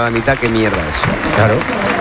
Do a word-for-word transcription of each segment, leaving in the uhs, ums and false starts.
la mitad, qué mierda es. Claro.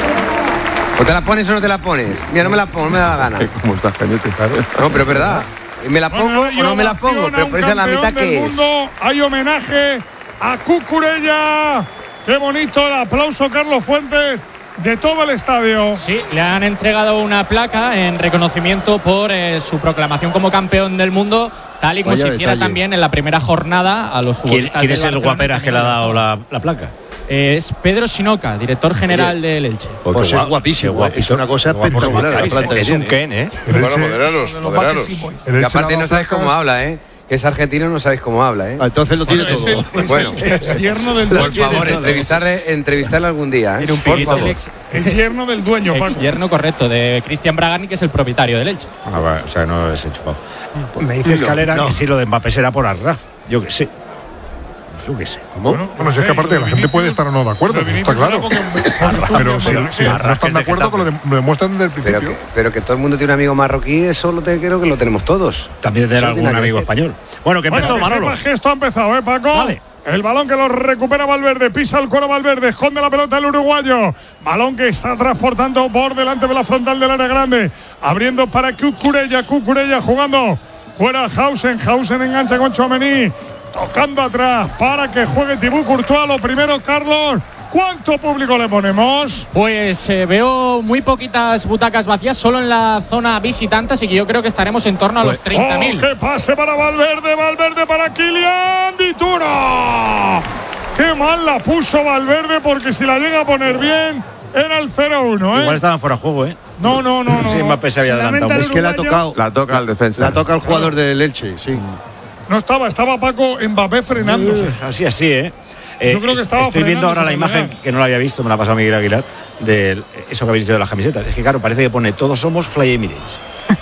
O te la pones o no te la pones. Mira, no me la pongo, no me da la gana. ¿Cómo estás, Cañete? No, pero es verdad. ¿Me la pongo o no me la pongo? Pero por esa la mitad que es. Hay homenaje a Cucurella. Qué bonito el aplauso, Carlos Fuentes, de todo el estadio. Sí, le han entregado una placa en reconocimiento por eh, su proclamación como campeón del mundo, tal y como Vaya se hiciera detalle. también en la primera jornada a los ¿Quién, futbolistas. quién del es el Barcelona guaperas que le ha dado la, la placa? Eh, es Pedro Sinoca, director general del Elche. Pues, pues es guapísimo, ¿eh? Es una cosa espectacular. La planta de Es un Ken, ¿eh? Bueno, moderanos, moderanos. Y aparte no sabes cómo habla, ¿eh? Que es argentino, no sabes cómo habla, ¿eh? Ah, entonces lo tiene Bueno, todo. es el, es Bueno. el ex yerno del Por dueño. favor, entrevistarle, entrevistarle algún día, ¿eh? Tiene un Por piquito, favor. el ex, Es yerno del dueño, ex Paco. yerno correcto de Cristian Bragani, que es el propietario del Elche. Ah, vale, o sea, no es enchufado. Me dice Escalera No, que que si lo de Mbappé será por Arraf. Yo qué sé. Yo qué sé. ¿Cómo? Bueno, si es que aparte la gente puede estar o no de acuerdo, está claro. Pero si, si no están de acuerdo, que lo, de, lo demuestran desde el Pero principio. que, pero que todo el mundo tiene un amigo marroquí, eso lo te, creo que lo tenemos todos. También tendrá Eso algún tiene que amigo ver. español. Bueno, que empezó Bueno, que Manolo. sepas que esto ha empezado, ¿eh, Paco? Vale. El balón que lo recupera Valverde, pisa el cuero Valverde, esconde la pelota el uruguayo. Balón que está transportando por delante de la frontal del área grande. Abriendo para Cucurella, Cucurella jugando. Fuera Hausen, Hausen engancha con Tchouaméni. Tocando atrás para que juegue Thibaut Courtois. Lo primero, Carlos. ¿Cuánto público le ponemos? Pues eh, veo muy poquitas butacas vacías, solo en la zona visitante, así que yo creo que estaremos en torno a los treinta mil. ¡Oh, qué pase para Valverde! Valverde para Kylian Dituro. ¡Qué mal la puso Valverde! Porque si la llega a poner bien, era el cero uno, ¿eh? Igual estaban fuera de juego, ¿eh? No, no, no, no. Sí, Mbappé se había adelantado. Es que la ha tocado. La toca al defensa. La toca el jugador del Elche, sí. No estaba, estaba Paco Mbappé frenándose. Uh, así, así, ¿eh? Eh, Yo creo que estaba Estoy viendo ahora la frenándose imagen, para que no la había visto, me la ha pasado Miguel Aguilar, de eso que habéis dicho de las camisetas. Es que, claro, parece que pone todos somos Fly Emirates.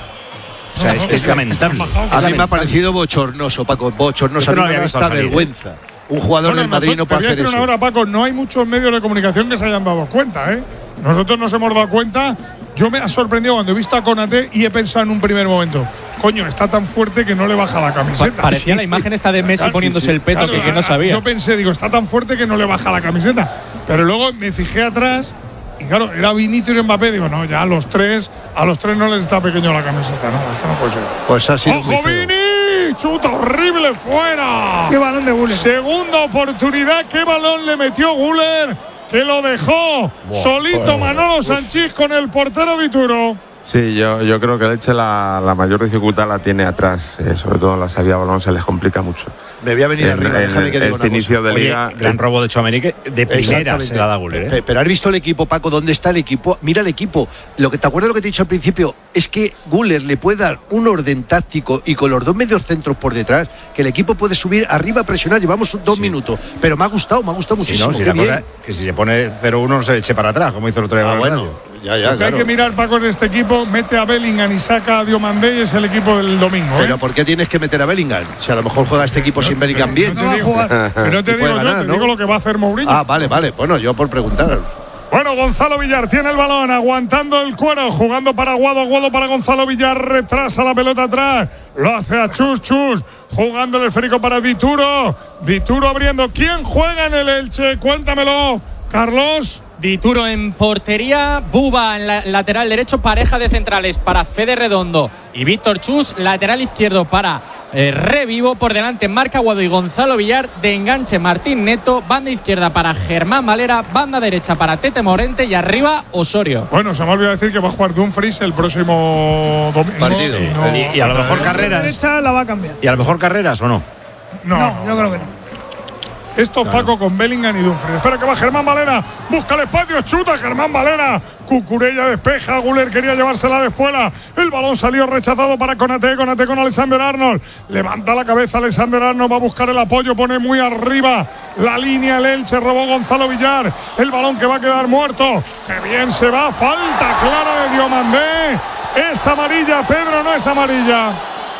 O sea, es que es lamentable. A mí me ha parecido bochornoso, Paco. Bochornoso. Es que no a mí había me da visto hasta salir, ¿eh? vergüenza. Un jugador Bueno, del Madrid no nosotros- puede te voy a hacer decir eso. una hora, Paco, no hay muchos medios de comunicación que se hayan dado cuenta, ¿eh? Nosotros nos hemos dado cuenta. Yo me ha sorprendido cuando he visto a Konaté y he pensado en un primer momento, coño, está tan fuerte que no le baja la Pa- camiseta. parecía Sí. la imagen esta de Messi Claro, poniéndose sí, sí. el peto, Claro, que, que no sabía. Yo pensé, digo, está tan fuerte que no le baja la camiseta. Pero luego me fijé atrás y claro, era Vinicius y Mbappé. Digo, no, ya a los tres, a los tres no les está pequeño la camiseta. No, esto no puede ser. Pues ha sido muy ¡Ojo, feo. Vini! ¡Chuta horrible fuera! Qué balón de Guller. Segunda oportunidad. ¿Qué balón le metió Guller? Que lo dejó solito Manolo Sanchís con el portero Dituro. Sí, yo, yo creo que el Elche la, la mayor dificultad la tiene atrás, eh, sobre todo en la salida de balón se les complica mucho. Me voy a venir En- arriba, en déjame que diga este una inicio cosa. de Oye, liga. gran robo de Tchouaméni que de primera Exactamente. se la da Guller, ¿eh? Pe- Pero has visto el equipo, Paco, ¿dónde está el equipo? Mira el equipo. Lo que te acuerdas de lo que te he dicho al principio es que Guller le puede dar un orden táctico y con los dos medios centros por detrás, que el equipo puede subir arriba a presionar. Llevamos dos Sí. minutos, pero me ha gustado, me ha gustado Si muchísimo. no, si Qué la bien. cosa, que si se pone cero uno no se eche para atrás, como hizo el otro día Ah, con el bueno, Rayo. ya, ya, Lo que claro. hay que mirar, Paco, en este equipo, mete a Bellingham y saca a Diomandé y es el equipo del domingo. ¿eh? Pero ¿por qué tienes que meter a Bellingham? Si a lo mejor juega este equipo sin Bellingham bien. No te digo, pero no te Y digo puede yo, ganar, te ¿no? digo lo que va a hacer Mourinho. Ah, vale, vale. Bueno, yo por preguntar. Bueno, Gonzalo Villar tiene el balón, aguantando el cuero, jugando para Aguado, Aguado para Gonzalo Villar, retrasa la pelota atrás, lo hace a Chus Chus, jugando el esférico para Dituro, Dituro abriendo. ¿Quién juega en el Elche? Cuéntamelo, Carlos. Dituro en portería, Buba en la lateral derecho, pareja de centrales para Fede Redondo y Víctor Chus, lateral izquierdo para eh, Revivo, por delante Marc Aguado y Gonzalo Villar, de enganche Martín Neto, banda izquierda para Germán Valera, banda derecha para Tete Morente y arriba Osorio. Bueno, se me ha olvidado decir que va a jugar Dumfries el próximo domingo. Partido. Y, no- Y, y a lo mejor La carreras. derecha la va a cambiar. Y a lo mejor carreras o no. no, No, yo creo que no. Esto es Paco con Bellingham y Dumfries. Espera que va Germán Valera. Busca el espacio, chuta Germán Valera. Cucurella despeja. Guller quería llevársela de espuela. El balón salió rechazado para Konaté. Konaté con Alexander Arnold. Levanta la cabeza Alexander Arnold. Va a buscar el apoyo. Pone muy arriba la línea. El Elche robó Gonzalo Villar. El balón que va a quedar muerto. Que bien se va. Falta clara de Diomandé. Es amarilla, Pedro, no es amarilla.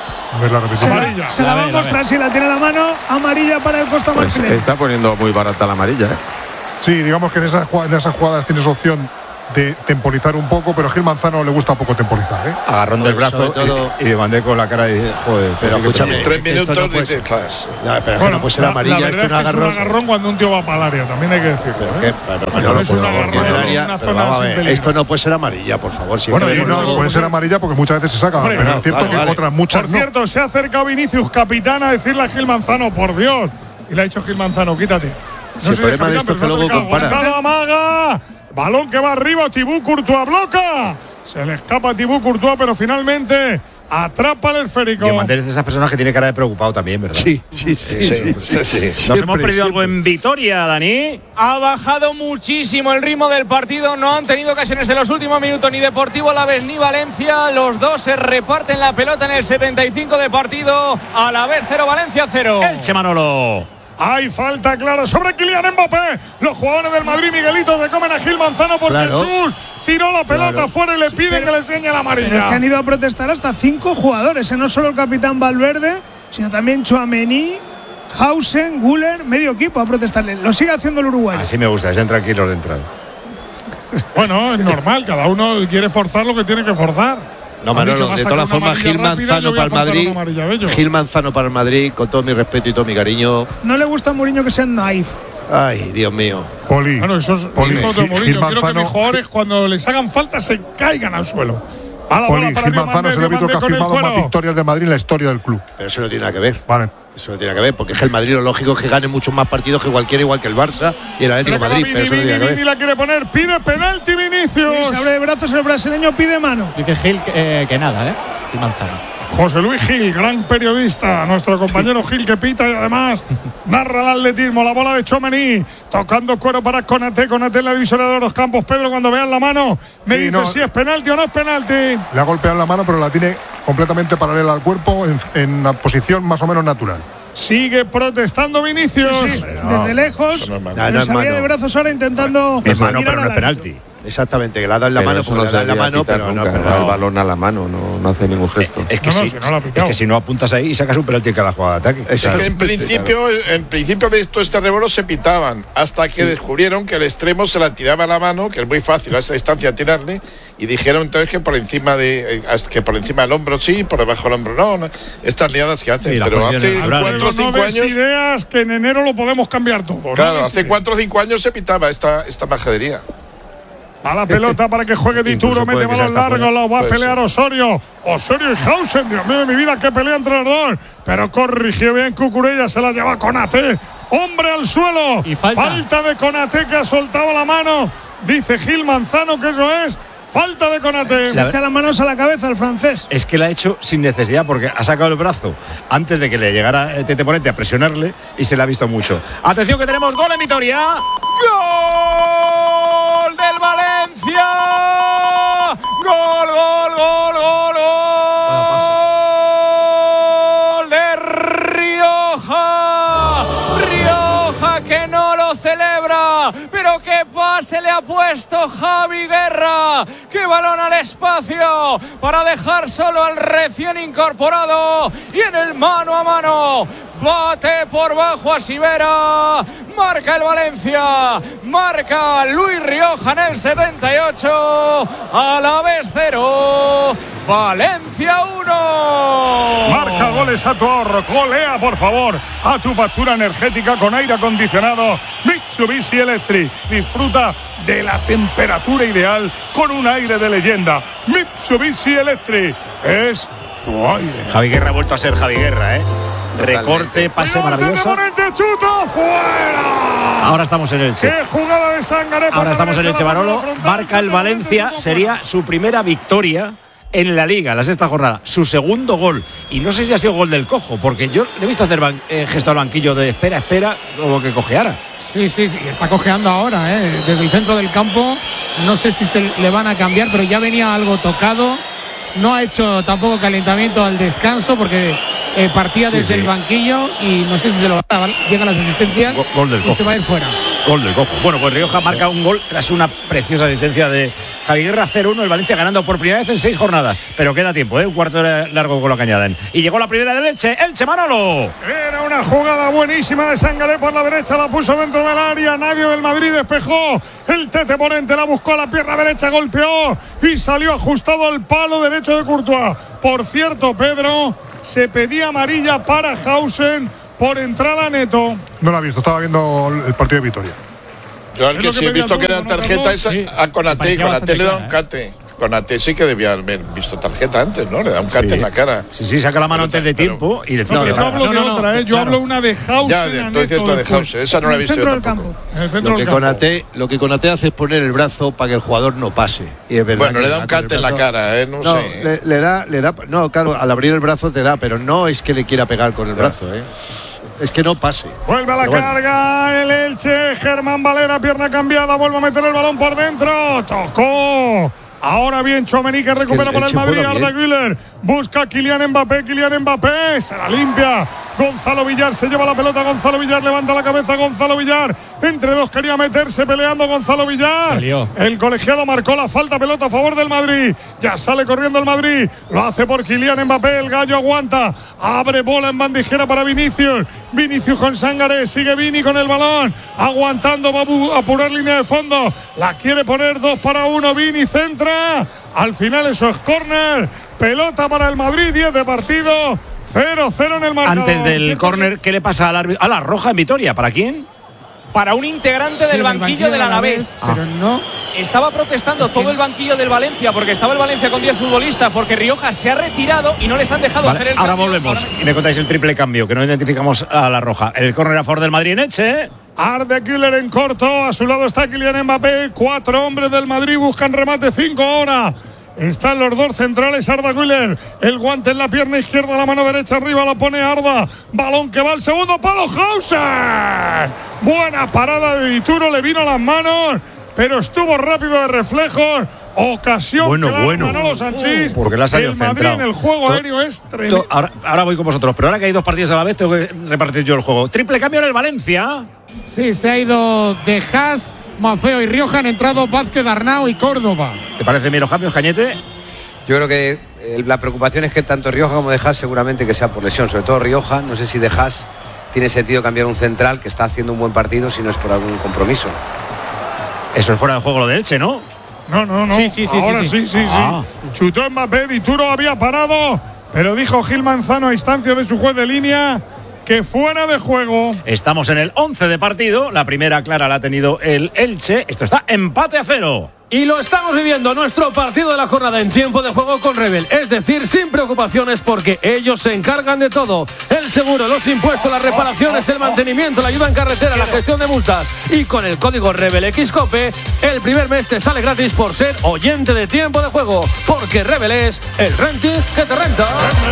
A ver la Se repetición. Amarilla. la, se la La va a ve, la mostrar si la tiene a la mano. Amarilla para el Costa Pues Marfilés. está poniendo muy barata la amarilla, ¿eh? Sí, digamos que en esas, jug- en esas jugadas tienes opción de temporizar un poco, pero a Gil Manzano le gusta poco temporizar, ¿eh? Agarrón del Pues brazo todo... y, y mandé con la cara y dije, joder, pero pues escúchame, En tres minutos no puede dices, "Flash". No, pero Bueno, no puede ser la, amarilla, la esto verdad es un es que es un agarrón. agarrón cuando un tío va para el área, también hay que decirlo. Pero ¿eh? qué, pero, pero No no es puede un ser agarrón en el en área, una pero zona vamos a sin ver, peligro. esto no puede ser amarilla, por favor. Bueno, siempre- y no, no, puede no, ser no. amarilla porque muchas veces se saca, Hombre, pero no, es cierto vale, que vale. otras muchas Por no. cierto, se ha acercado Vinicius, capitán, a decirle a Gil Manzano, por Dios. Y le ha dicho Gil Manzano, quítate. No Sí, el soy problema de capitán, esto es pero que se ha luego acercado. compara. Gonzalo amaga. Balón que va arriba, Thibaut Courtois bloca. Se le escapa a Thibaut Courtois, pero finalmente atrapa el esférico. Diomandé es de esas personas que tiene cara de preocupado también, ¿verdad? Sí, sí, sí. Sí, sí, sí. ¿Nos Siempre, hemos perdido algo siempre. en Vitoria, Dani? Ha bajado muchísimo el ritmo del partido. No han tenido ocasiones en los últimos minutos ni Deportivo Alavés ni Valencia. Los dos se reparten la pelota en el setenta y cinco de partido. Alavés cero, Valencia cero. Elche Manolo. Hay falta clara sobre Kylian Mbappé. Los jugadores del Madrid, Miguelito, se comen a Gil Manzano porque Claro. Chus tiró la pelota Claro. fuera y le piden que le enseñe la Pero es que han amarilla. ido a protestar hasta cinco jugadores, ¿eh? No solo el capitán Valverde, sino también Tchouaméni, Hausen, Güler, medio equipo a protestarle. Lo sigue haciendo el uruguayo. Así me gusta, estén tranquilos de entrada. Bueno, es normal, cada uno quiere forzar lo que tiene que forzar. No, Han dicho, Manolo, va a de sacar todas una formas, amarilla Gil rápida, yo Manzano voy a para el forzar Madrid. una amarilla, bello. Gil Manzano para el Madrid, con todo mi respeto y todo mi cariño. No le gusta a Mourinho que sean naif. Ay, Dios mío. Poli, Bueno, eso es Poli, hijo de Gil- Mourinho. Gil Quiero que Manzano, mis jugadores, cuando les hagan falta, se caigan al suelo. A la Poli, bola para Gil Manzano Diomandé, es el árbitro que ha Diomandé con el firmado más cuero. victorias de Madrid en la historia del club. Pero eso no tiene nada que ver. Vale. Eso no tiene nada que ver, porque es que el Madrid lo lógico es que gane muchos más partidos que cualquiera, igual que el Barça y el Atlético de Reclama Madrid. Vini, Pero eso no Vini, tiene nada que Vini ver. la quiere poner, pide penalti Y Vinicius. se abre de brazos, el brasileño pide mano. Dice Gil que, eh, que nada, ¿eh? Gil Manzano. José Luis Gil, gran periodista, nuestro compañero Gil que pita y además narra el atletismo, la bola de Tchouaméni, tocando cuero para Konaté, Konaté en la divisoria de los campos. Pedro, cuando vean la mano, me Sí, dice no. si es penalti o no es penalti. Le ha golpeado la mano, pero la tiene completamente paralela al cuerpo, en, en una posición más o menos natural. Sigue protestando Vinicius. Sí, desde lejos, eso no es mano. No, no pero es se abría mano. de brazos ahora intentando Es mano, mirar pero no es al penalti. Exactamente, que le ha dado en la Pero mano, eso porque no le se da en la debería mano, pitar pero no, nunca, pero da el no. balón a la mano, no, no hace ningún gesto. Es que, No, no, si, si no lo ha es pitado. que si no apuntas ahí y sacas un penalti en cada jugada de ataque. Es que en principio, en principio de estos terremotos se pitaban, hasta que descubrieron que el extremo se la tiraba a la mano, que es muy fácil a esa distancia tirarle, y dijeron entonces que por encima de eh, que por encima del hombro sí, por debajo del hombro no, no. Estas liadas que hacen. Y las Pero posiciones hace naturales. cuatro o Pero no cinco des años, ideas que en enero lo podemos cambiar todo. ¿no? claro, Des hace ideas. cuatro o cinco años se pitaba esta, esta majadería. A la pelota para que juegue Dituro, Incluso mete puede que sea balón hasta largo, fuera. lo va a Puede pelear ser. Osorio. Osorio y Hausen, Dios mío de mi vida, que pelea entre los dos. Pero corrigió bien Cucurella, se la lleva Konaté. Hombre al suelo. Y falta. de Konaté que ha soltado la mano. Dice Gil Manzano que eso es falta de Konaté. Se echa las manos a la cabeza al francés. Es que la ha hecho sin necesidad porque ha sacado el brazo antes de que le llegara el Tete Ponente a presionarle y se le ha visto mucho. Atención que tenemos gol en Vitoria. ¡Gol del Valencia! ¡Gol, gol, gol, gol, gol! ¡De Rioja! ¡Rioja que no lo celebra! ¡Pero qué pase le ha puesto Javi Guerra! ¡Qué balón al espacio! Para dejar solo al recién incorporado. Y en el mano a mano. Bate por bajo a Sivera. Marca el Valencia. Marca Luis Rioja en el setenta y ocho. Alavés cero. Valencia uno. Marca goles a tu ahorro. Golea, por favor, a tu factura energética con aire acondicionado Mitsubishi Electric. Disfruta de la temperatura ideal con un aire de leyenda. Mitsubishi Electric es tu aire. Javi Guerra ha vuelto a ser Javi Guerra, ¿eh? Recorte, pase maravilloso. ¡Chuta fuera! Ahora estamos en el Che. ¡Qué jugada de Sangaré! Ahora estamos en el Che Manolo. Marca el Valencia. Sería su primera victoria en la Liga, la sexta jornada. Su segundo gol. Y no sé si ha sido gol del cojo, porque yo le he visto hacer ban- eh, gesto al banquillo de espera, espera, como que cojeara. Sí, sí, sí, está cojeando ahora, ¿eh? Desde el centro del campo. No sé si se le van a cambiar, pero ya venía algo tocado. No ha hecho tampoco calentamiento al descanso porque eh, partía Sí, desde sí. el banquillo y no sé si se lo va a dar. Llegan las asistencias Gol del y cojo. se va a ir fuera. Gol del cojo. Bueno, pues Rioja marca un gol tras una preciosa asistencia de Javi Guerra cero uno, el Valencia ganando por primera vez en seis jornadas. Pero queda tiempo, ¿eh? Un cuarto largo con lo que añaden. Y llegó la primera del Elche, Elche Manolo. Era una jugada buenísima de Sangaré por la derecha, la puso dentro del área, nadie del Madrid despejó. El Tete Ponente la buscó a la pierna derecha, golpeó y salió ajustado al palo derecho de Courtois. Por cierto, Pedro, se pedía amarilla para Hausen por entrada neto. No la he visto, estaba viendo el partido de Vitoria. Yo al que sí he visto que da tarjeta es a Konaté, y Konaté le da un cate. Konaté sí que debía haber visto tarjeta antes, ¿no? Le da un cate sí. en la cara. Sí, sí, saca la mano antes de tiempo pero, y le no, no, yo hablo no, de no, otra, ¿eh? Yo claro. hablo una de Hausen. Ya, de, tú dices la de Hausen, esa no la he visto yo tampoco. En el centro lo, que del Konaté, lo que Konaté hace es poner el brazo para que el jugador no pase. Y es verdad bueno, le da un cate en la cara, ¿eh? No, no sé. Le, le, da, le da. No, claro, al abrir el brazo te da, pero no es que le quiera pegar con el ya. brazo, ¿eh? Es que no pase. Vuelve a la Pero carga bueno. el Elche. Germán Valera, pierna cambiada. Vuelve a meter el balón por dentro. Tocó. Ahora bien, Tchouaméni que recupera por el, el Madrid. Arda Güler busca a Kylian Mbappé. Kylian Mbappé se la limpia. Gonzalo Villar se lleva la pelota. Gonzalo Villar levanta la cabeza. Gonzalo Villar entre dos quería meterse peleando. Gonzalo Villar. Salió. El colegiado marcó la falta. Pelota a favor del Madrid. Ya sale corriendo el Madrid. Lo hace por Kylian Mbappé. El gallo aguanta. Abre bola en bandijera para Vinicius. Vinicius con Sangaré. Sigue Vini con el balón. Aguantando. Va a apurar línea de fondo. La quiere poner dos para uno. Vini centra. Al final eso es córner. Pelota para el Madrid. diez de partido. cero cero en el marcador. Antes del córner, ¿qué le pasa al árbitro? A la roja en Vitoria. ¿Para quién? Para un integrante sí, del banquillo, banquillo del Alavés. Ah. Pero no. Estaba protestando es que todo el banquillo del Valencia porque estaba el Valencia con diez futbolistas porque Rioja se ha retirado y no les han dejado vale, hacer el ahora cambio. volvemos ahora... y me contáis el triple cambio que no identificamos a la roja. El córner a favor del Madrid en Elche. Arda Güler en corto. A su lado está Kylian Mbappé. Cuatro hombres del Madrid buscan remate. Cinco ahora. Están los dos centrales. Arda Güler. El guante en la pierna izquierda, la mano derecha arriba la pone Arda. Balón que va al segundo palo. Hausen. Buena parada de Dituro. Le vino a las manos, pero estuvo rápido de reflejos. Ocasión bueno, clara, bueno. Manolo Sanchís. Uh, porque la ha salido el Madrid centrado. En el juego to, aéreo es tremendo. To, ahora, ahora voy con vosotros, pero ahora que hay dos partidos a la vez tengo que repartir yo el juego. Triple cambio en el Valencia. Sí, se ha ido de Haas, Mafeo y Rioja. Han entrado Vázquez, Arnau y Córdoba. ¿Te parece bien los cambios, Cañete? Yo creo que eh, la preocupación es que tanto Rioja como de Haas seguramente que sea por lesión. Sobre todo Rioja, no sé si de Haas tiene sentido cambiar un central que está haciendo un buen partido si no es por algún compromiso. Eso es fuera de juego lo de Elche, ¿no? No, no, no. Sí, sí, sí. Ahora sí, sí, sí, sí. Ah. sí. Chutó Mbappé, Dituro había parado, pero dijo Gil Manzano a instancias de su juez de línea que fuera de juego. Estamos en el once de partido. La primera clara la ha tenido el Elche. Esto está empate a cero. Y lo estamos viviendo, nuestro partido de la jornada en tiempo de juego con Rebel. Es decir, sin preocupaciones porque ellos se encargan de todo. El seguro, los impuestos, las reparaciones, el mantenimiento, la ayuda en carretera, la gestión de multas. Y con el código RebelXCOPE, el primer mes te sale gratis por ser oyente de tiempo de juego. Porque Rebel es el renting que te renta.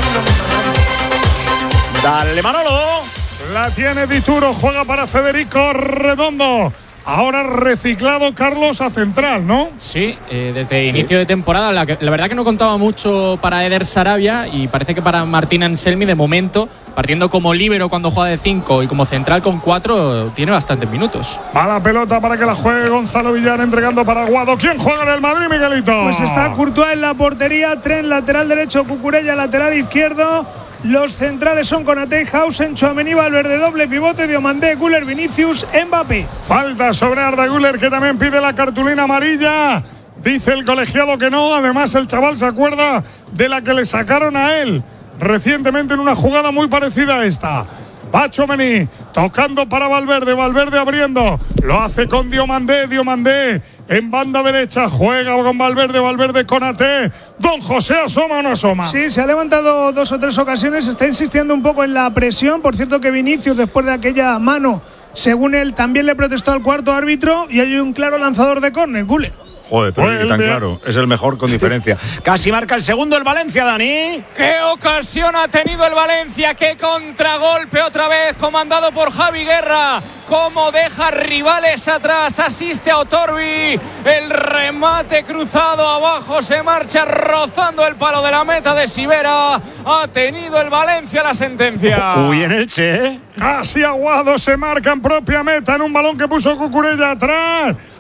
Dale, Manolo. La tiene Dituro, juega para Federico Redondo. Ahora reciclado Carlos a central, ¿no? Sí, eh, desde inicio de temporada. La, que, la verdad que no contaba mucho para Eder Sarabia y parece que para Martín Anselmi de momento, partiendo como líbero cuando juega de cinco y como central con cuatro, tiene bastantes minutos. Va la pelota para que la juegue Gonzalo Villar entregando para Aguado. ¿Quién juega en el Madrid, Miguelito? Pues está Courtois en la portería, Tren lateral derecho, Cucurella lateral izquierdo. Los centrales son Konaté, Hausen, Tchouaméni, Valverde, doble pivote, Diomandé, Güler, Vinicius, Mbappé. Falta sobre Arda Güler, que también pide la cartulina amarilla. Dice el colegiado que no. Además, el chaval se acuerda de la que le sacaron a él recientemente en una jugada muy parecida a esta. Va Tchouaméni, tocando para Valverde, Valverde abriendo. Lo hace con Diomandé, Diomandé en banda derecha, juega con Valverde, Valverde con Konaté. Don José, ¿asoma o no asoma? Sí, se ha levantado dos o tres ocasiones, está insistiendo un poco en la presión. Por cierto que Vinicius, después de aquella mano, según él, también le protestó al cuarto árbitro y hay un claro lanzador de córner, Güler. Joder, pero pues tan claro, es el mejor con diferencia. Casi marca el segundo el Valencia, Dani. ¡Qué ocasión ha tenido el Valencia! ¡Qué contragolpe otra vez comandado por Javi Guerra! Cómo deja rivales atrás, asiste a Otorbi, el remate cruzado abajo, se marcha rozando el palo de la meta de Sivera. Ha tenido el Valencia la sentencia. Uy, en el Che. Casi Aguado se marca en propia meta en un balón que puso Cucurella atrás.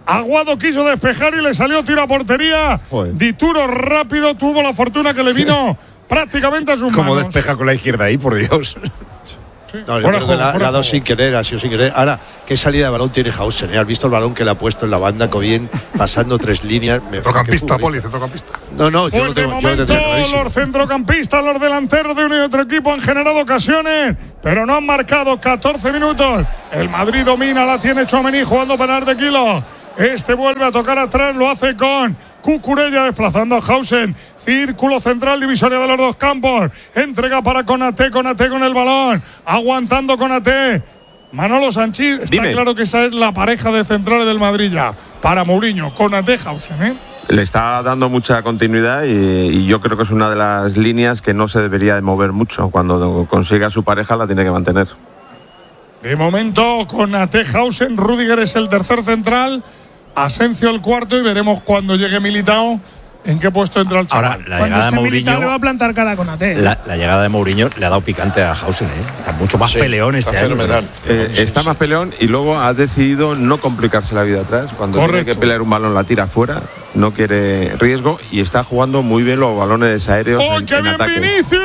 Aguado quiso despejar y le salió tiro a portería. Joder. Dituro rápido, tuvo la fortuna que le vino prácticamente a sus manos. Como despeja con la izquierda ahí, por Dios. No, yo creo que la, la ha dado sin querer, ha sido sin querer. Ahora, ¿qué salida de balón tiene Hausen? ¿Eh? ¿Has visto el balón que le ha puesto en la banda? Que bien, pasando tres líneas. Centrocampista, Poli, centrocampista. No, no, yo Pues lo de tengo, yo lo momento tengo clarísimo. los centrocampistas, los delanteros de uno y otro equipo han generado ocasiones, pero no han marcado. catorce minutos. El Madrid domina, la tiene Tchouaméni jugando para de kilo. Este vuelve a tocar atrás, lo hace con Cucurella desplazando a Hausen. Círculo central, divisoria de los dos campos. Entrega para Konaté, Konaté con el balón. Aguantando Konaté. Manolo Sanchís, está Dime. claro que esa es la pareja de centrales del Madrid ya. Para Mourinho, Konaté, Hausen, ¿eh? Le está dando mucha continuidad y, y yo creo que es una de las líneas que no se debería de mover mucho. Cuando consiga su pareja la tiene que mantener. De momento, Konaté, Hausen, Rüdiger es el tercer central, Asencio el cuarto y veremos cuando llegue Militao en qué puesto entra el chaval. Ahora, la Cuando llegada de esté Militao le va Mourinho, a plantar cara con Ate. la, la llegada de Mourinho le ha dado picante a Hausen, ¿eh? Está mucho más Sí, peleón este está año. fenomenal. Eh, está más peleón y luego ha decidido no complicarse la vida atrás. Cuando Correcto. tiene que pelear un balón la tira fuera, no quiere riesgo y está jugando muy bien los balones aéreos ¡Oh, en, qué en bien ataque. Vinicius!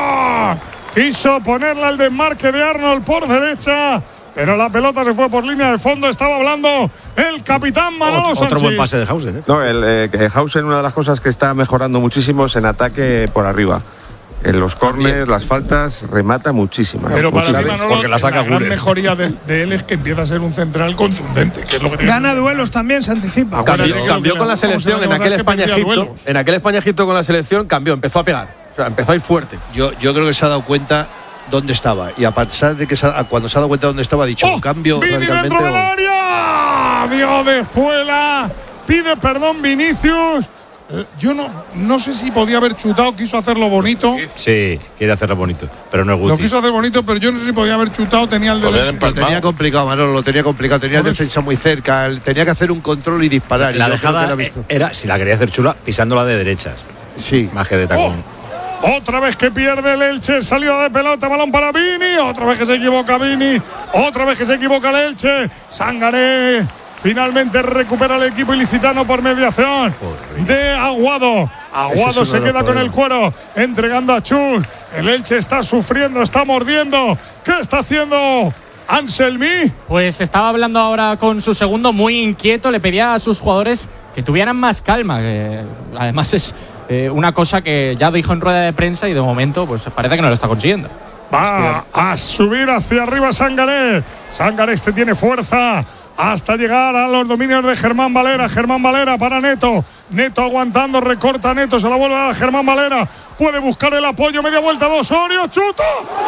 Quiso ponerla al desmarque de Arnold por derecha, pero la pelota se fue por línea de fondo. Estaba hablando el capitán Manolo Otro, Sanchís. otro buen pase de Hausen, ¿eh? No, el, eh, que Hausen, una de las cosas que está mejorando muchísimo es en ataque por arriba. En los córneres, las faltas, remata muchísimo. Pero para mí, muchísimo. Manolo, porque la saca gran Güler. mejoría de, de él es que empieza a ser un central contundente, que es lo que tiene. Gana duelos también, se anticipa. Acuérdate Cambió, que cambió lo con la que- cómo se selección la en aquel es que España-Egipto. perdía duelos. En aquel España-Egipto con la selección cambió, empezó a pegar. O sea, empezó a ir fuerte. Yo, yo creo que se ha dado cuenta dónde estaba. Y a pesar de que se ha- cuando se ha dado cuenta dónde estaba, ha dicho ¡Oh! un cambio Vini radicalmente. dentro del o- área. Dio de espuela. Pide perdón Vinicius. Eh, Yo no, no sé si podía haber chutado, quiso hacerlo bonito. Sí, quiere hacerlo bonito, pero no es Lo Guti. quiso hacer bonito, pero yo no sé si podía haber chutado, tenía el Podía derecho. haber Lo tenía complicado, Manolo, lo tenía complicado. Tenía el Por eso. defensa muy cerca. él Tenía que hacer un control y disparar. y La yo creo que dejada la ha visto. era, si la quería hacer chula, pisándola de derechas. Sí. Más que de tacón. Otra vez que pierde el Elche, salida de pelota, balón para Vini. Otra vez que se equivoca Vini. Otra vez que se equivoca el Elche. Sangaré finalmente recupera el equipo ilicitano por mediación de Aguado. Aguado Ese es se uno de los queda con el problemas. cuero, entregando a Chus. El Elche está sufriendo, está mordiendo. ¿Qué está haciendo Anselmi? Pues estaba hablando ahora con su segundo, muy inquieto. Le pedía a sus jugadores que tuvieran más calma. Que además es eh, una cosa que ya dijo en rueda de prensa y de momento pues parece que no lo está consiguiendo. Va a subir hacia arriba Sangaré. Sangaré este tiene fuerza hasta llegar a los dominios de Germán Valera. Germán Valera para Neto. Neto aguantando, recorta Neto, se la vuelve a dar a Germán Valera. Puede buscar el apoyo, media vuelta, dos Osorio, chuta,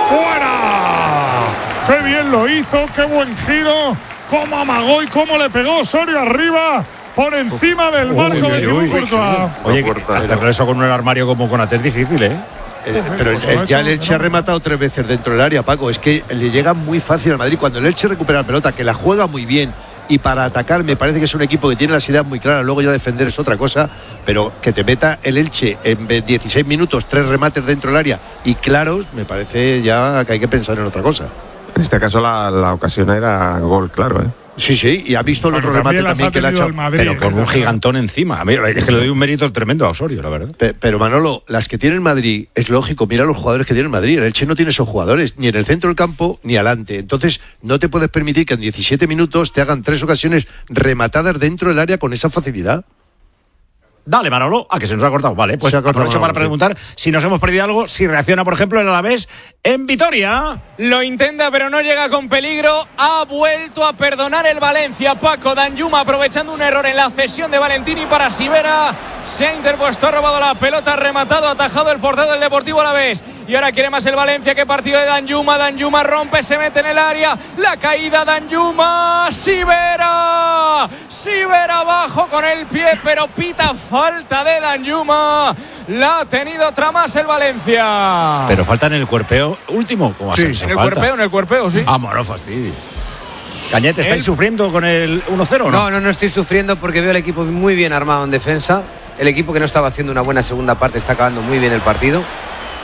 fuera. Qué bien lo hizo, qué buen giro. Cómo amagó y cómo le pegó Osorio arriba, por encima del marco de Thibaut Courtois. Oye, que hacerlo eso con un armario como con Ate es difícil, ¿eh? Eh, pero el, el- ya el Elche ha rematado tres veces dentro del área, Paco. Es que le llega muy fácil al Madrid. Cuando el Elche recupera la pelota, que la juega muy bien, y para atacar me parece que es un equipo que tiene las ideas muy claras. Luego ya defender es otra cosa, pero que te meta el Elche en dieciséis minutos, tres remates dentro del área y claros, me parece ya que hay que pensar en otra cosa. En este caso la, la ocasión era gol, claro, ¿eh? Sí, sí, y ha visto el Bueno, otro remate también las también ha que le ha tenido hecho. el Madrid. Pero con un gigantón encima. A mí es que le doy un mérito tremendo a Osorio, la verdad. Pe- Pero Manolo, las que tiene el Madrid, es lógico, mira los jugadores que tiene el Madrid. El Elche no tiene esos jugadores, ni en el centro del campo, ni adelante. Entonces, no te puedes permitir que en diecisiete minutos te hagan tres ocasiones rematadas dentro del área con esa facilidad. Dale, Manolo. Ah, que se nos ha cortado. Vale, pues Se ha cortado, aprovecho para Manolo, sí. preguntar si nos hemos perdido algo, si reacciona, por ejemplo, el Alavés en Vitoria. Lo intenta, pero no llega con peligro. Ha vuelto a perdonar el Valencia. Paco Danjuma aprovechando un error en la cesión de Valentini para Sivera. Se ha interpuesto, ha robado la pelota, ha rematado, ha atajado el portero del Deportivo Alavés. Y ahora quiere más el Valencia que partido de Danjuma. Danjuma rompe, se mete en el área. La caída Danjuma. Sivera. Sivera abajo con el pie, pero pita falta de Danjuma. La ha tenido otra más el Valencia. Pero falta en el cuerpeo último. ¿Cómo va a ser eso? En el Falta. cuerpeo, en el cuerpeo, sí. Ah, no fastidio. Cañete, ¿estáis El- sufriendo con el uno cero o no? No, no, no estoy sufriendo porque veo el equipo muy bien armado en defensa. El equipo que no estaba haciendo una buena segunda parte está acabando muy bien el partido.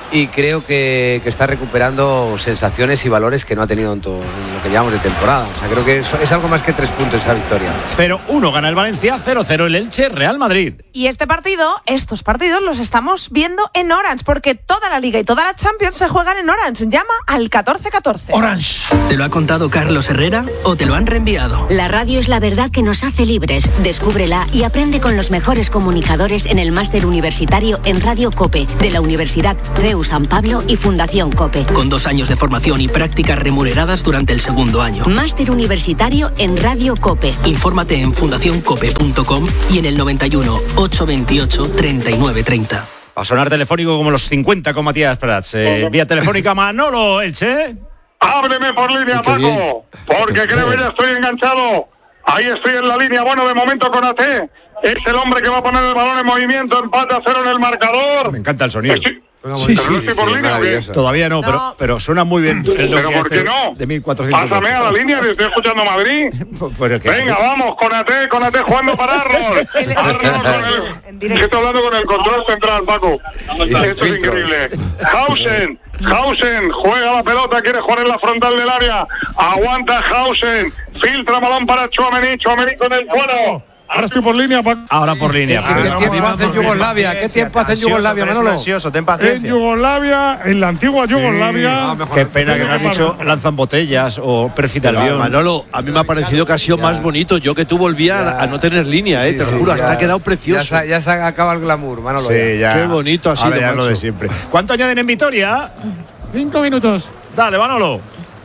y creo que, que está recuperando sensaciones y valores que no ha tenido en, todo, en lo que llevamos de temporada. O sea, creo que es, es algo más que tres puntos esa victoria. cero uno gana el Valencia, cero cero el Elche, Real Madrid. Y este partido, estos partidos los estamos viendo en Orange, porque toda la Liga y toda la Champions se juegan en Orange. Llama al catorce catorce. Orange. ¿Te lo ha contado Carlos Herrera o te lo han reenviado? La radio es la verdad que nos hace libres. Descúbrela y aprende con los mejores comunicadores en el máster universitario en Radio COPE de la Universidad C E U San Pablo y Fundación COPE. Con dos años de formación y prácticas remuneradas durante el segundo año. Máster universitario en Radio COPE. Infórmate en fundación cope punto com y en el noventa y uno, ochocientos veintiocho, treinta y nueve treinta. Va a sonar telefónico como los cincuenta con Matías Prats. Eh, vía telefónica Manolo Elche. Ábreme por línea, Paco, porque creo que ya estoy enganchado. Ahí estoy en la línea, bueno, de momento con A T. Es el hombre que va a poner el balón en movimiento, empate a cero en el marcador. Me encanta el sonido. Estoy... Sí, sí, sí, por línea, todavía no, no. Pero, pero suena muy bien. El ¿Pero por qué este no? De mil cuatrocientos. Pásame a la línea, que estoy escuchando Madrid. Venga, vamos, con A T, con A T jugando para Arnold. Arnold con el... Estoy hablando con el control central, Paco. Esto es increíble. Hausen, Hausen, juega la pelota, quiere jugar en la frontal del área. Aguanta Hausen, filtra balón para Tchouaméni, Tchouaméni con el cuero. Ahora estoy por línea, Paco. Ahora por línea. ¿Qué, ¿Qué tiempo hace en Yugoslavia? ¿Qué tiempo hace en Yugoslavia, Manolo? Ten paciencia. En Yugoslavia, en la antigua Yugoslavia. Sí, qué pena que me han dicho lanzan botellas o perfil del avión. Manolo, a mí me ha parecido que ha sido ya. más bonito. Yo que tú volvías a, a no tener línea, eh, sí, te lo juro, sí, hasta ha quedado precioso. Ya se, ya se acaba el glamour, Manolo. Sí, ya. Qué bonito ha sido. Ya lo de siempre. ¿Cuánto añaden en Vitoria? Cinco minutos. Dale, Manolo.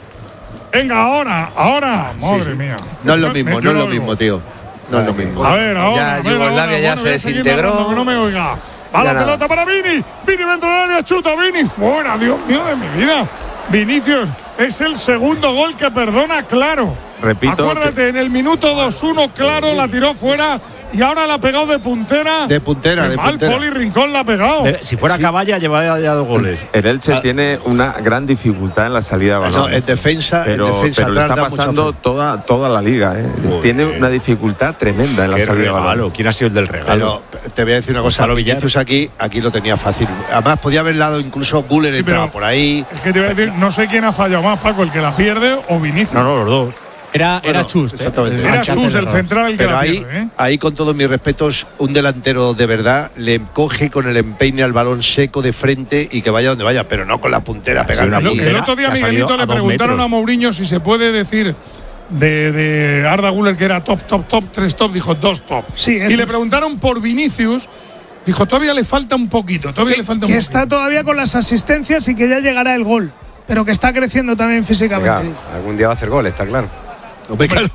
Venga, ahora, ahora. Madre sí, sí. mía. No es lo mismo, no es lo mismo, tío. No es lo mismo. A ver, ahora. Ya, a ver, Yugoslavia ahora, ya bueno, se desintegró. Que no me oiga. Va la pelota para Vini. Vini dentro del área, chuta Vini. Fuera, Dios mío de mi vida. Vinicius es el segundo gol que perdona Claro. Repito. Acuérdate, que... en el minuto dos uno, Claro la tiró fuera y ahora la ha pegado de puntera. De puntera, de mal puntera. Poli Rincón la ha pegado. Eh, si fuera sí. Caballa, llevaría ya dos goles. El Elche ah. tiene una gran dificultad en la salida de balón. No, en defensa, pero, en defensa pero le está pasando toda, toda la liga. Eh. Tiene una dificultad tremenda en la Qué salida regalo. de balón. ¿Quién ha sido el del regalo? Pero te voy a decir una cosa. Vinicius aquí, aquí lo tenía fácil. Además, podía haber dado incluso Güler sí, entraba por ahí. Es que te voy a decir, no sé quién ha fallado más, Paco, el que la pierde o Vinicius. No, no, los dos. Era, bueno, era Chus. Exactamente. Era Chus el central el que Pero la ahí, pierde, ¿eh? ahí, con todos mis respetos, un delantero de verdad le coge con el empeine al balón seco de frente y que vaya donde vaya, pero no con la puntera a pegar una puntera. El otro día, Miguelito, le preguntaron a Mourinho si se puede decir de, de Arda Güler que era top, top, top, tres top, dijo dos top. Sí, y le preguntaron por Vinicius. Dijo, todavía le falta un poquito, todavía que, le falta un que poquito. está todavía con las asistencias y que ya llegará el gol, pero que está creciendo también físicamente. Venga, algún día va a hacer gol, está claro. Hombre, claro.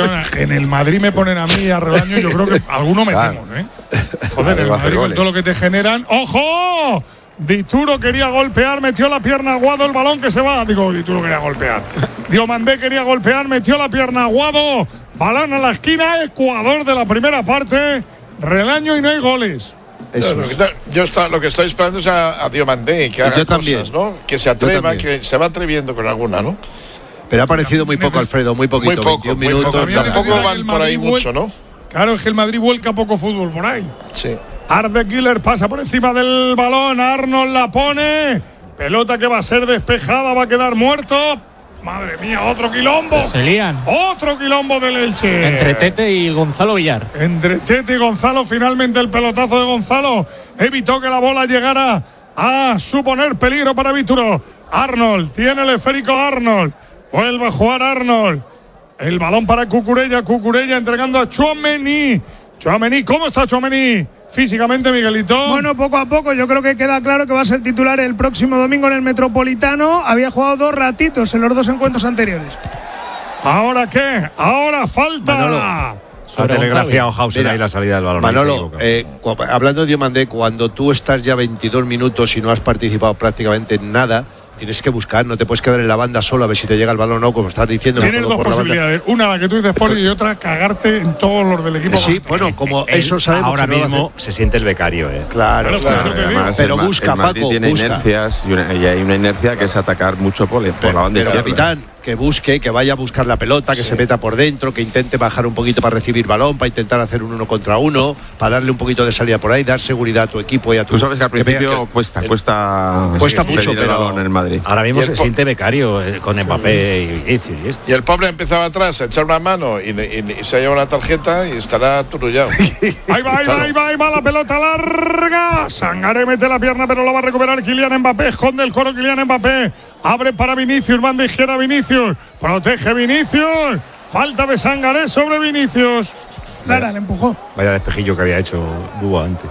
En el Madrid me ponen a mí a rebaño, yo creo que alguno metemos, ¿eh? Joder, en el Madrid con todo lo que te generan. ¡Ojo! Dituro quería golpear, metió la pierna a Aguado, el balón que se va. Digo, Dituro quería golpear. Diomandé quería golpear, metió la pierna a Aguado. Balón a la esquina, Ecuador de la primera parte. Relaño y no hay goles. Eso lo, que está, yo está, lo que estoy esperando es a, a Diomandé, que haga yo cosas, también. ¿no? Que se atreva, que se va atreviendo con alguna, ¿no? Pero ha parecido muy poco, Alfredo, muy poquito. Muy poco, muy minutos. poco. Tampoco van por ahí mucho, ¿no? Claro, es que el Madrid vuelca poco fútbol por ahí. Sí. Arde Güler pasa por encima del balón, Arnold la pone. Pelota que va a ser despejada, va a quedar muerto. Madre mía, otro quilombo. Se lían. Otro quilombo del Elche. Entre Tete y Gonzalo Villar. Entre Tete y Gonzalo, finalmente el pelotazo de Gonzalo evitó que la bola llegara a suponer peligro para Vituro. Arnold, tiene el esférico Arnold. Vuelve a jugar Arnold. El balón para Cucurella. Cucurella entregando a Tchouaméni. Tchouaméni, ¿cómo está Tchouaméni? Físicamente, Miguelito. Bueno, poco a poco. Yo creo que queda claro que va a ser titular el próximo domingo en el Metropolitano. Había jugado dos ratitos en los dos encuentros anteriores. ¿Ahora qué? Ahora falta. Manolo. Ha telegrafiado Hauser ahí la salida del balón. Manolo, eh, hablando de Diomandé, cuando tú estás ya veintidós minutos y no has participado prácticamente en nada, tienes que buscar, no te puedes quedar en la banda solo a ver si te llega el balón o no, como estás diciendo. Tienes dos posibilidades, una la que tú dices, Poli, y otra cagarte en todos los del equipo. Sí, bueno, como Él, eso sabemos. Ahora mismo se siente el becario, ¿eh? Claro, claro. claro. Además, pero el, busca, el Madrid Paco, tiene busca. inercias y, una, y hay una inercia que es atacar mucho por, por la banda pero, izquierda. Capitán, que busque, que vaya a buscar la pelota, que sí. se meta por dentro, que intente bajar un poquito para recibir balón, para intentar hacer un uno contra uno, para darle un poquito de salida por ahí, dar seguridad a tu equipo y a tu... Tú sabes que al principio que cuesta, el, cuesta... Cuesta sí, mucho, pero... el balón en el Madrid. Ahora mismo se po- siente becario eh, con Mbappé y Vinicius y esto. Y el pobre empezaba atrás a echar una mano y, y, y se ha llevado una tarjeta y estará turullado. Ahí va, ahí va, ahí va, ahí va la pelota larga. Sangaré mete la pierna, pero lo va a recuperar Kylian Mbappé. Esconde el coro Kylian Mbappé. Abre para Vinicius, banda izquierda Vinicius. Protege Vinicius. Falta de Sangaré sobre Vinicius. Clara, le empujó. Vaya despejillo que había hecho Buba antes.